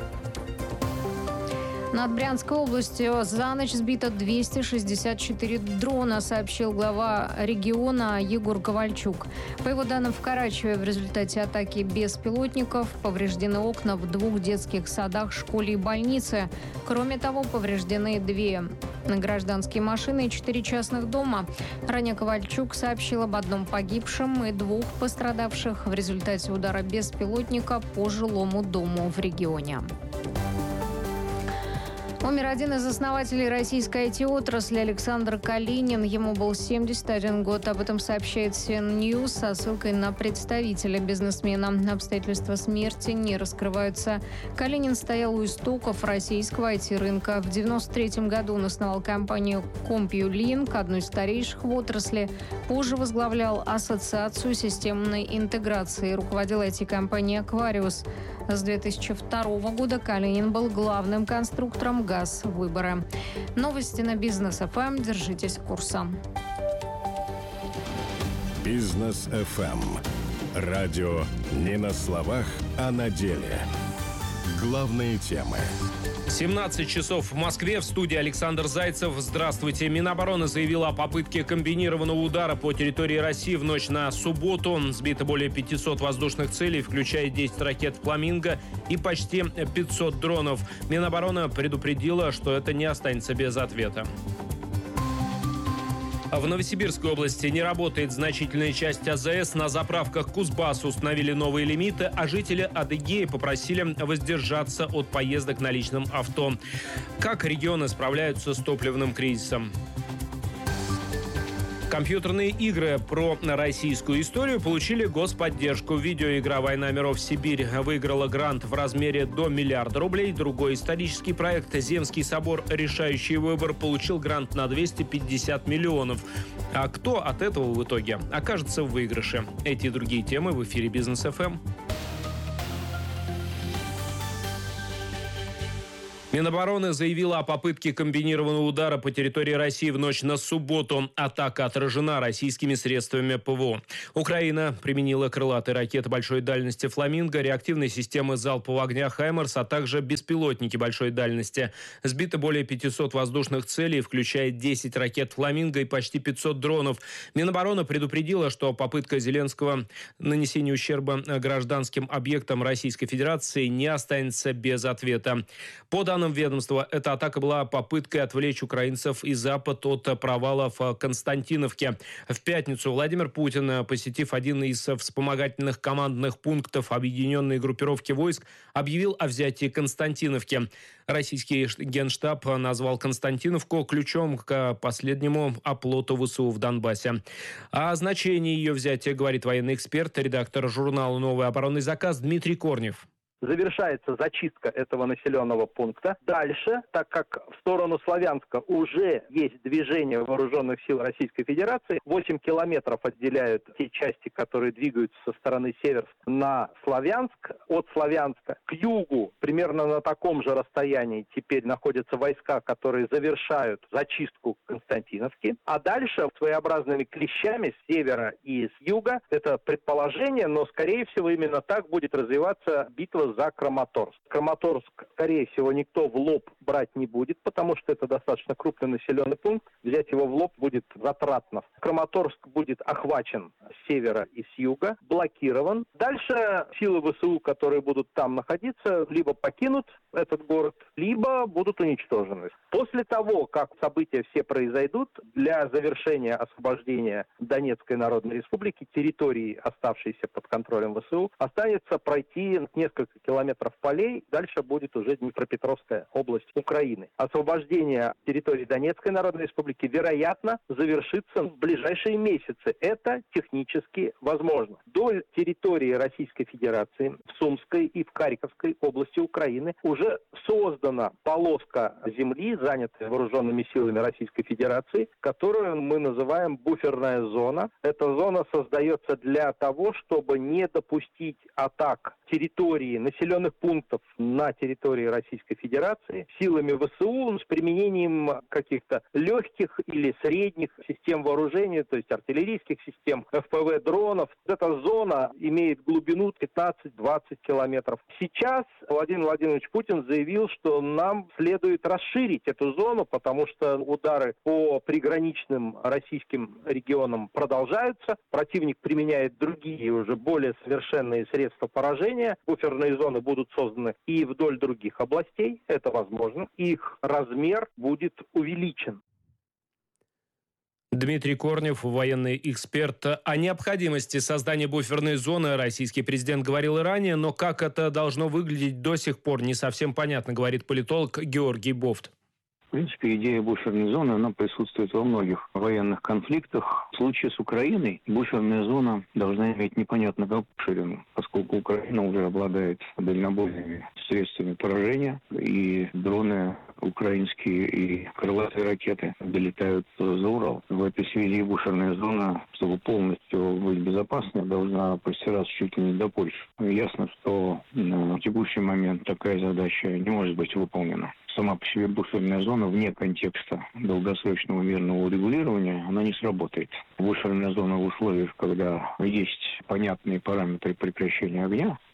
[SPEAKER 12] Над Брянской областью за ночь сбито двести шестьдесят четыре дрона, сообщил глава региона Егор Ковальчук. По его данным, в Карачеве в результате атаки беспилотников повреждены окна в двух детских садах, школе и больнице. Кроме того, повреждены две гражданские машины и четыре частных дома. Ранее Ковальчук сообщил об одном погибшем и двух пострадавших в результате удара беспилотника по жилому дому в регионе. Умер один из основателей российской ай ти-отрасли Александр Калинин. Ему был семьдесят один год. Об этом сообщает си эн News со ссылкой на представителя бизнесмена. Обстоятельства смерти не раскрываются. Калинин стоял у истоков российского ай ти-рынка. В девяносто третьем году он основал компанию CompuLink, одну из старейших в отрасли. Позже возглавлял Ассоциацию системной интеграции. Руководил ай ти-компанией Aquarius. С две тысячи второго года Калинин был главным конструктором ГАЗ-Выбора. Новости на Бизнес эф эм. Держитесь курса.
[SPEAKER 11] Бизнес эф эм. Радио не на словах, а на деле. Главные темы.
[SPEAKER 5] семнадцать часов в Москве. В студии Александр Зайцев. Здравствуйте. Минобороны заявила о попытке комбинированного удара по территории России в ночь на субботу. Сбито более пятисот воздушных целей, включая десять ракет «Фламинго» и почти пятьсот дронов. Минобороны предупредила, что это не останется без ответа. В Новосибирской области не работает значительная часть АЗС. На заправках Кузбасс установили новые лимиты, а жители Адыгеи попросили воздержаться от поездок на личном авто. Как регионы справляются с топливным кризисом? Компьютерные игры про российскую историю получили господдержку. Видеоигра «Война миров. Сибирь» выиграла грант в размере до миллиарда рублей. Другой исторический проект «Земский собор. Решающий выбор» получил грант на двести пятьдесят миллионов. А кто от этого в итоге окажется в выигрыше? Эти и другие темы в эфире «Бизнес эф эм». Минобороны заявила о попытке комбинированного удара по территории России в ночь на субботу. Атака отражена российскими средствами ПВО. Украина применила крылатые ракеты большой дальности «Фламинго», реактивные системы залпового огня «Хаймерс», а также беспилотники большой дальности. Сбито более пятисот воздушных целей, включая десять ракет «Фламинго» и почти пятьсот дронов. Минобороны предупредила, что попытка Зеленского нанесения ущерба гражданским объектам Российской Федерации не останется без ответа. По данным ведомства, эта атака была попыткой отвлечь украинцев и Запад от провалов в Константиновке. В пятницу Владимир Путин, посетив один из вспомогательных командных пунктов объединенной группировки войск, объявил о взятии Константиновки. Российский генштаб назвал Константиновку ключом к последнему оплоту ВСУ в Донбассе. О значении ее взятия говорит военный эксперт, редактор журнала «Новый оборонный заказ» Дмитрий Корнев.
[SPEAKER 4] Завершается зачистка этого населенного пункта. Дальше, так как в сторону Славянска уже есть движение вооруженных сил Российской Федерации, восемь километров отделяют те части, которые двигаются со стороны Северска на Славянск. От Славянска к югу, примерно на таком же расстоянии, теперь находятся войска, которые завершают зачистку Константиновки. А дальше своеобразными клещами с севера и с юга, это предположение, но скорее всего именно так будет развиваться битва за Краматорск. Краматорск, скорее всего, никто в лоб брать не будет, потому что это достаточно крупный населенный пункт. Взять его в лоб будет затратно. Краматорск будет охвачен с севера и с юга, блокирован. Дальше силы ВСУ, которые будут там находиться, либо покинут этот город, либо будут уничтожены. После того, как события все произойдут, для завершения освобождения Донецкой Народной Республики, территории, оставшейся под контролем ВСУ, останется пройти несколько километров полей, дальше будет уже Днепропетровская область Украины. Освобождение территории Донецкой Народной Республики, вероятно, завершится в ближайшие месяцы. Это технически возможно. До территории Российской Федерации в Сумской и в Харьковской области Украины уже создана полоска земли, занятая вооруженными силами Российской Федерации, которую мы называем буферная зона. Эта зона создается для того, чтобы не допустить атак территории населенных пунктов на территории Российской Федерации силами ВСУ с применением каких-то легких или средних систем вооружения, то есть артиллерийских систем, эф пэ вэ дронов. Эта зона имеет глубину пятнадцать-двадцать километров. Сейчас Владимир Владимирович Путин заявил, что нам следует расширить эту зону, потому что удары по приграничным российским регионам продолжаются. Противник применяет другие, уже более совершенные средства поражения. Буферные зоны будут созданы и вдоль других областей, это возможно. Их размер будет увеличен.
[SPEAKER 5] Дмитрий Корнев, военный эксперт. О необходимости создания буферной зоны российский президент говорил и ранее, но как это должно выглядеть до сих пор не совсем понятно, говорит политолог Георгий Бофт.
[SPEAKER 6] В принципе, идея буферной зоны, она присутствует во многих военных конфликтах. В случае с Украиной буферная зона должна иметь непонятно какую ширину, поскольку Украина уже обладает дальнобойными средствами поражения, и дроны украинские и крылатые ракеты долетают за Урал. В этой связи буферная зона, чтобы полностью быть безопасной, должна простираться чуть ли не до Польши. Ясно, что на текущий момент такая задача не может быть выполнена. Сама по себе буферная зона вне контекста долгосрочного мирного урегулирования, она не сработает. Буферная зона в условиях, когда есть понятные параметры прекращения огня,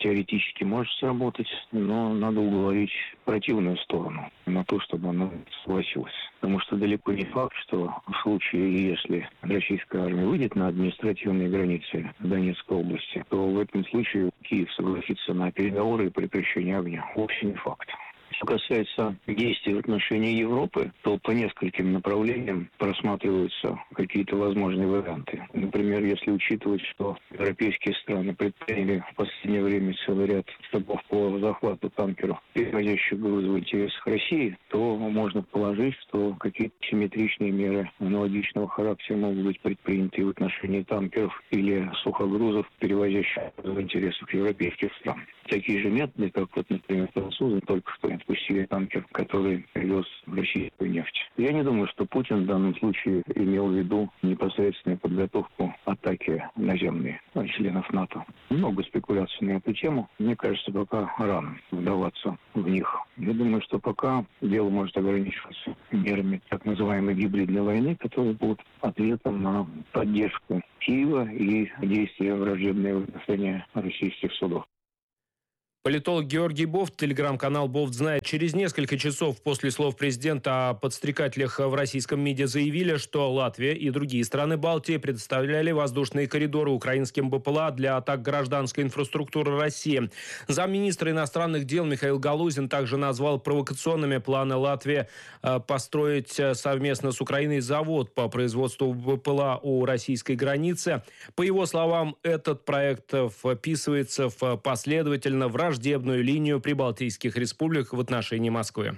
[SPEAKER 6] теоретически может сработать, но надо уговорить противную сторону на то, чтобы она согласилась. Потому что далеко не факт, что в случае, если российская армия выйдет на административные границы Донецкой области, то в этом случае Киев согласится на переговоры и прекращение огня. Вовсе не факт. Что касается действий в отношении Европы, то по нескольким направлениям просматриваются какие-то возможные варианты. Например, если учитывать, что европейские страны предприняли в последнее время целый ряд шагов по захвату танкеров, перевозящих грузы в интересах России, то можно положить, что какие-то симметричные меры аналогичного характера могут быть предприняты в отношении танкеров или сухогрузов, перевозящих в интересах европейских стран. Такие же методы, как вот, например, французы только что отпустили танкер, который привез в российскую нефть. Я не думаю, что Путин в данном случае имел в виду непосредственную подготовку атаки наземной членов НАТО. Много спекуляций на эту тему. Мне кажется, пока рано вдаваться в них. Я думаю, что пока дело может ограничиваться мерами так называемой гибридной войны, которые будут ответом на поддержку Киева и действия враждебные в отношении российских судов.
[SPEAKER 5] Политолог Георгий Бофт, телеграм-канал «Бофт знает». Через несколько часов после слов президента о подстрекателях в российском МИДе заявили, что Латвия и другие страны Балтии предоставляли воздушные коридоры украинским БПЛА для атак гражданской инфраструктуры России. Замминистра иностранных дел Михаил Галузин также назвал провокационными планы Латвии построить совместно с Украиной завод по производству БПЛА у российской границы. По его словам, этот проект вписывается в последовательно враждебную враждебную линию прибалтийских республик в отношении Москвы.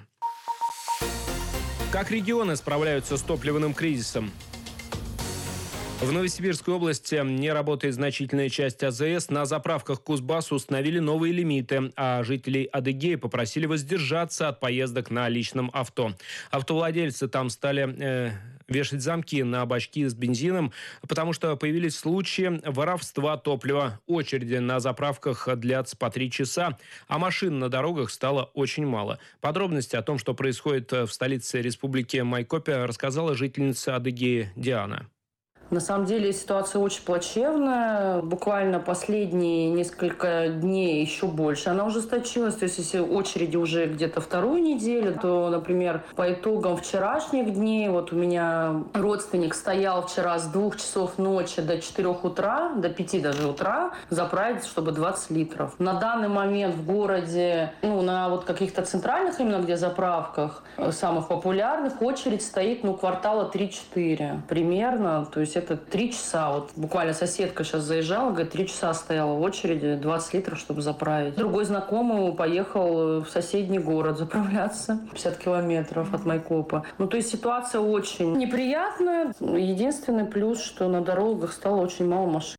[SPEAKER 5] Как регионы справляются с топливным кризисом? В Новосибирской области не работает значительная часть АЗС. На заправках Кузбасс установили новые лимиты, а жителей Адыгеи попросили воздержаться от поездок на личном авто. Автовладельцы там стали э, вешать замки на бачки с бензином, потому что появились случаи воровства топлива. Очереди на заправках длятся по три часа, а машин на дорогах стало очень мало. Подробности о том, что происходит в столице республики Майкопе, рассказала жительница Адыгеи Диана.
[SPEAKER 8] На самом деле ситуация очень плачевная. Буквально последние несколько дней еще больше она ужесточилась. То есть если очереди уже где-то вторую неделю, то, например, по итогам вчерашних дней, вот у меня родственник стоял вчера с двух часов ночи до четырех утра, до пяти даже утра, заправить, чтобы двадцать литров. На данный момент в городе, ну, на вот каких-то центральных именно где заправках, самых популярных, очередь стоит, ну, квартала три-четыре примерно. То есть это три часа. Вот буквально соседка сейчас заезжала, говорит, три часа стояла в очереди, двадцать литров, чтобы заправить. Другой знакомый поехал в соседний город заправляться, пятьдесят километров от Майкопа. Ну, то есть ситуация очень неприятная. Единственный плюс, что на дорогах стало очень мало машин.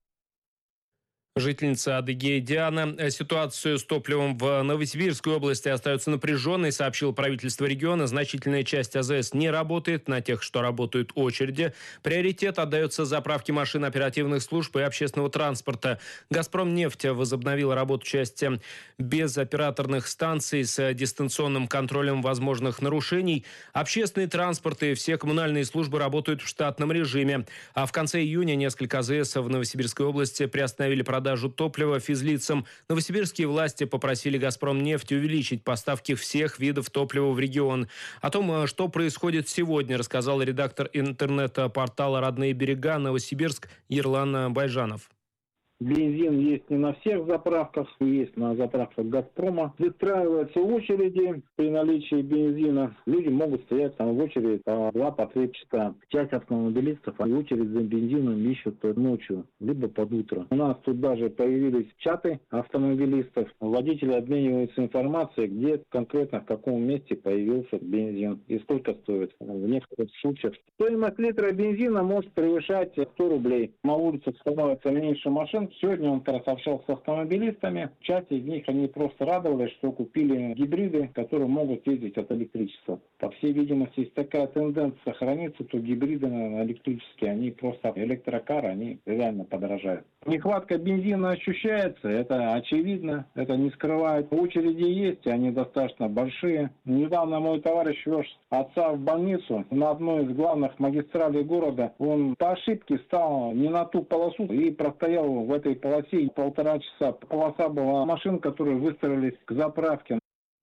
[SPEAKER 5] Жительница Адыгеи Диана. Ситуацию с топливом в Новосибирской области остается напряженной, сообщило правительство региона. Значительная часть АЗС не работает, на тех, что работают очереди. Приоритет отдается заправке машин оперативных служб и общественного транспорта. «Газпромнефть» возобновила работу части безоператорных станций с дистанционным контролем возможных нарушений. Общественный транспорт и все коммунальные службы работают в штатном режиме. А в конце июня несколько АЗС в Новосибирской области приостановили продажу продажу топлива физлицам. Новосибирские власти попросили «Газпромнефть» увеличить поставки всех видов топлива в регион. О том, что происходит сегодня, рассказал редактор интернет-портала «Родные берега» Новосибирск Ерлан Байжанов.
[SPEAKER 9] Бензин есть не на всех заправках, есть на заправках «Газпрома». Выстраиваются очереди при наличии бензина. Люди могут стоять там в очереди по два-по три часа. Часть автомобилистов очередь за бензином ищут ночью, либо под утро. У нас тут даже появились чаты автомобилистов. Водители обмениваются информацией, где конкретно, в каком месте появился бензин и сколько стоит. В некоторых случаях стоимость литра бензина может превышать сто рублей. На улицах становится меньше машин. Сегодня он как раз общался с автомобилистами. Часть из них, они просто радовались, что купили гибриды, которые могут ездить от электричества. По всей видимости, если такая тенденция сохранится, то гибриды электрические, они просто электрокары, они реально подорожают. Нехватка бензина ощущается, это очевидно, это не скрывает. Очереди есть, они достаточно большие. Недавно мой товарищ вез отца в больницу на одной из главных магистралей города. Он по ошибке стал не на ту полосу и простоял в этой полосе полтора часа. Полоса была машин, которые выстроились к заправке.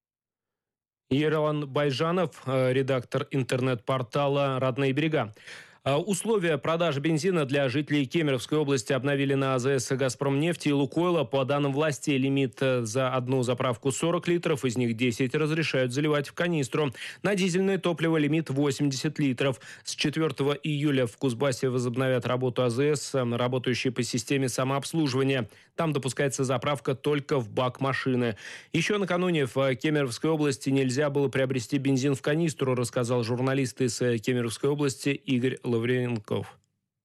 [SPEAKER 5] Ереван Байжанов, редактор интернет-портала «Родные берега». Условия продажи бензина для жителей Кемеровской области обновили на АЗС «Газпромнефти» и «Лукойла». По данным властей, лимит за одну заправку сорок литров, из них десять разрешают заливать в канистру. На дизельное топливо лимит восемьдесят литров. С четвёртого июля в Кузбассе возобновят работу АЗС, работающей по системе самообслуживания. Там допускается заправка только в бак машины. Еще накануне в Кемеровской области нельзя было приобрести бензин в канистру, рассказал журналист из Кемеровской области Игорь Лавренков.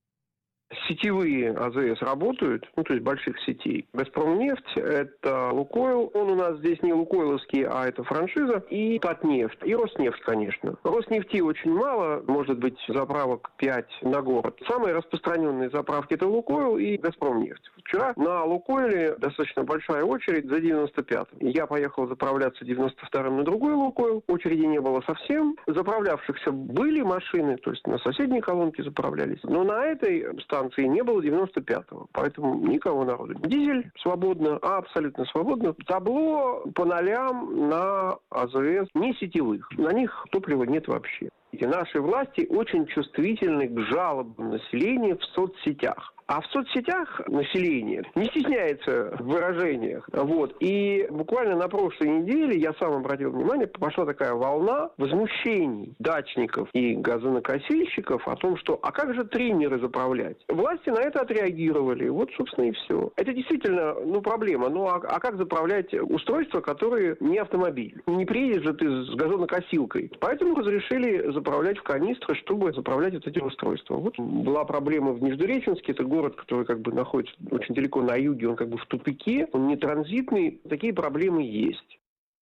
[SPEAKER 10] Сетевые АЗС работают, ну, то есть больших сетей. «Газпромнефть» — это «Лукойл». Он у нас здесь не лукойловский, а это франшиза. И «Татнефть». И «Роснефть», конечно. «Роснефти» очень мало, может быть, заправок пять на город. Самые распространенные заправки — это «Лукойл» и «Газпромнефть». Вчера на «Лукойле» достаточно большая очередь за девяносто пятым. Я поехал заправляться девяносто вторым на другой «Лукойл». Очереди не было совсем. Заправлявшихся были машины, то есть на соседней колонке заправлялись. Но на этой станции не было девяносто пятого, поэтому никого народу. Дизель свободно, абсолютно свободно. Табло по нолям на АЗС не сетевых. На них топлива нет вообще. И наши власти очень чувствительны к жалобам населения в соцсетях. А в соцсетях население не стесняется в выражениях. Вот. И буквально на прошлой неделе, я сам обратил внимание, пошла такая волна возмущений дачников и газонокосильщиков о том, что а как же триммеры заправлять? Власти на это отреагировали. Вот, собственно, и все. Это действительно ну, проблема. Ну, а, а как заправлять устройства, которые не автомобиль? Не приедешь же ты с газонокосилкой. Поэтому разрешили заправлять в канистры, чтобы заправлять вот эти устройства. Вот была проблема в Нижнереченске, это город, который как бы находится очень далеко на юге, он как бы в тупике, он не транзитный, такие проблемы есть.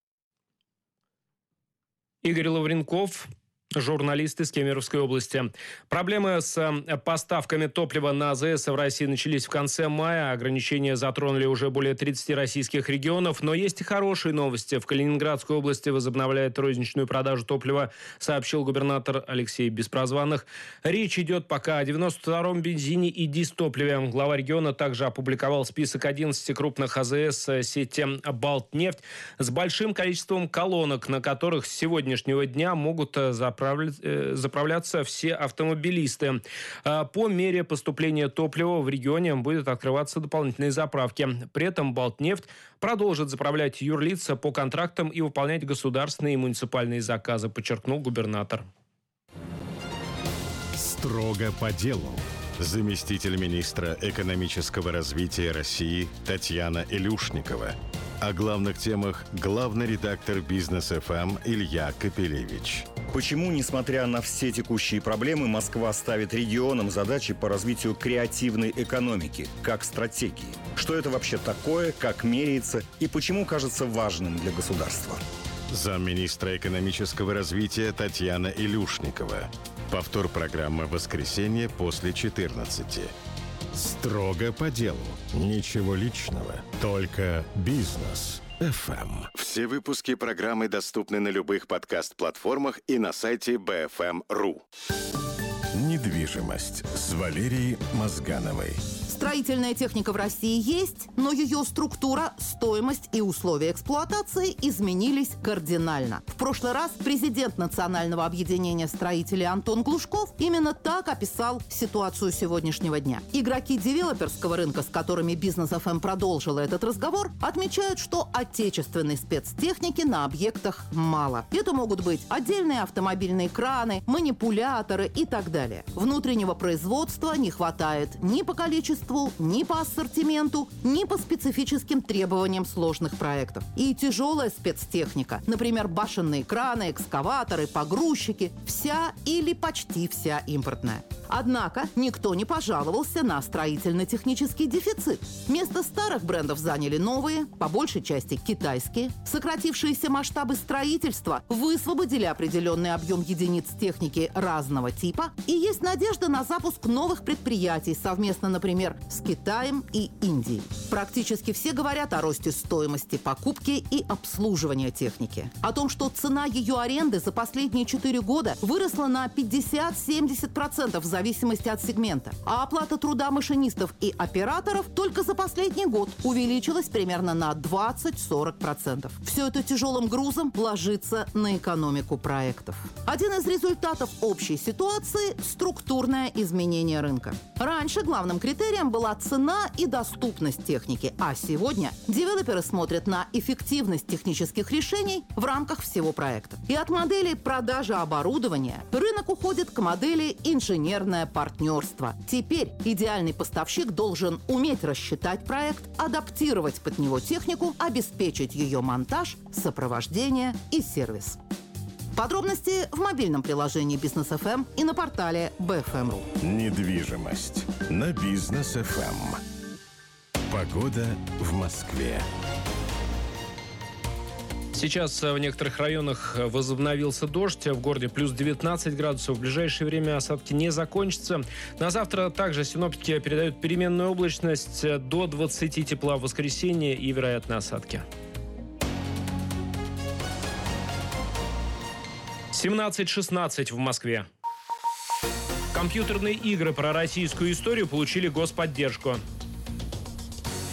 [SPEAKER 5] Игорь Лавренков, журналист из Кемеровской области. Проблемы с поставками топлива на АЗС в России начались в конце мая. Ограничения затронули уже более тридцати российских регионов. Но есть и хорошие новости. В Калининградской области возобновляет розничную продажу топлива, сообщил губернатор Алексей Беспрозванных. Речь идет пока о девяносто втором бензине и дизтопливе. Глава региона также опубликовал список одиннадцати крупных АЗС сети «Балтнефть» с большим количеством колонок, на которых с сегодняшнего дня могут заправить заправляться все автомобилисты. По мере поступления топлива в регионе будут открываться дополнительные заправки. При этом «Балтнефть» продолжит заправлять юрлица по контрактам и выполнять государственные и муниципальные заказы, подчеркнул губернатор.
[SPEAKER 11] Строго по делу. Заместитель министра экономического развития России Татьяна Илюшникова. О главных темах главный редактор «Бизнес эф эм» Илья Капелевич.
[SPEAKER 13] Почему, несмотря на все текущие проблемы, Москва ставит регионам задачи по развитию креативной экономики, как стратегии? Что это вообще такое, как меряется и почему кажется важным для государства?
[SPEAKER 11] Замминистра экономического развития Татьяна Илюшникова. Повтор программы «Воскресенье» после четырнадцати. Строго по делу. Ничего личного. Только бизнес эф эм. Все выпуски программы доступны на любых подкаст-платформах и на сайте би эф эм точка ру. Недвижимость с Валерией Мозгановой.
[SPEAKER 14] Строительная техника в России есть, но ее структура, стоимость и условия эксплуатации изменились кардинально. В прошлый раз президент Национального объединения строителей Антон Глушков именно так описал ситуацию сегодняшнего дня. Игроки девелоперского рынка, с которыми Бизнес эф эм продолжила этот разговор, отмечают, что отечественной спецтехники на объектах мало. Это могут быть отдельные автомобильные краны, манипуляторы и так далее. Внутреннего производства не хватает ни по количеству, ни по ассортименту, ни по специфическим требованиям сложных проектов. И тяжелая спецтехника, например, башенные краны, экскаваторы, погрузчики, вся или почти вся импортная. Однако никто не пожаловался на строительно-технический дефицит. Место старых брендов заняли новые, по большей части китайские. Сократившиеся масштабы строительства высвободили определенный объем единиц техники разного типа. И есть надежда на запуск новых предприятий совместно, например, с Китаем и Индией. Практически все говорят о росте стоимости покупки и обслуживания техники. О том, что цена ее аренды за последние четыре года выросла на пятьдесят-семьдесят процентов за зависимости от сегмента. А оплата труда машинистов и операторов только за последний год увеличилась примерно на двадцать-сорок процентов. Все это тяжелым грузом ложится на экономику проектов. Один из результатов общей ситуации – структурное изменение рынка. Раньше главным критерием была цена и доступность техники, а сегодня девелоперы смотрят на эффективность технических решений в рамках всего проекта. И от модели продажи оборудования рынок уходит к модели инженерное партнерство. Теперь идеальный поставщик должен уметь рассчитать проект, адаптировать под него технику, обеспечить ее монтаж, сопровождение и сервис. Подробности в мобильном приложении Бизнес эф эм и на портале би эф эм точка ру.
[SPEAKER 11] Недвижимость на Бизнес эф эм. Погода в Москве.
[SPEAKER 5] Сейчас в некоторых районах возобновился дождь. В городе плюс девятнадцать градусов. В ближайшее время осадки не закончатся. На завтра также синоптики передают переменную облачность до двадцати тепла в воскресенье и вероятно осадки. семнадцать шестнадцать в Москве. Компьютерные игры про российскую историю получили господдержку.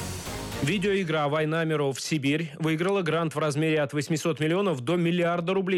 [SPEAKER 5] Видеоигра «Война миров. Сибирь» выиграла грант в размере от восьмисот миллионов до миллиарда рублей.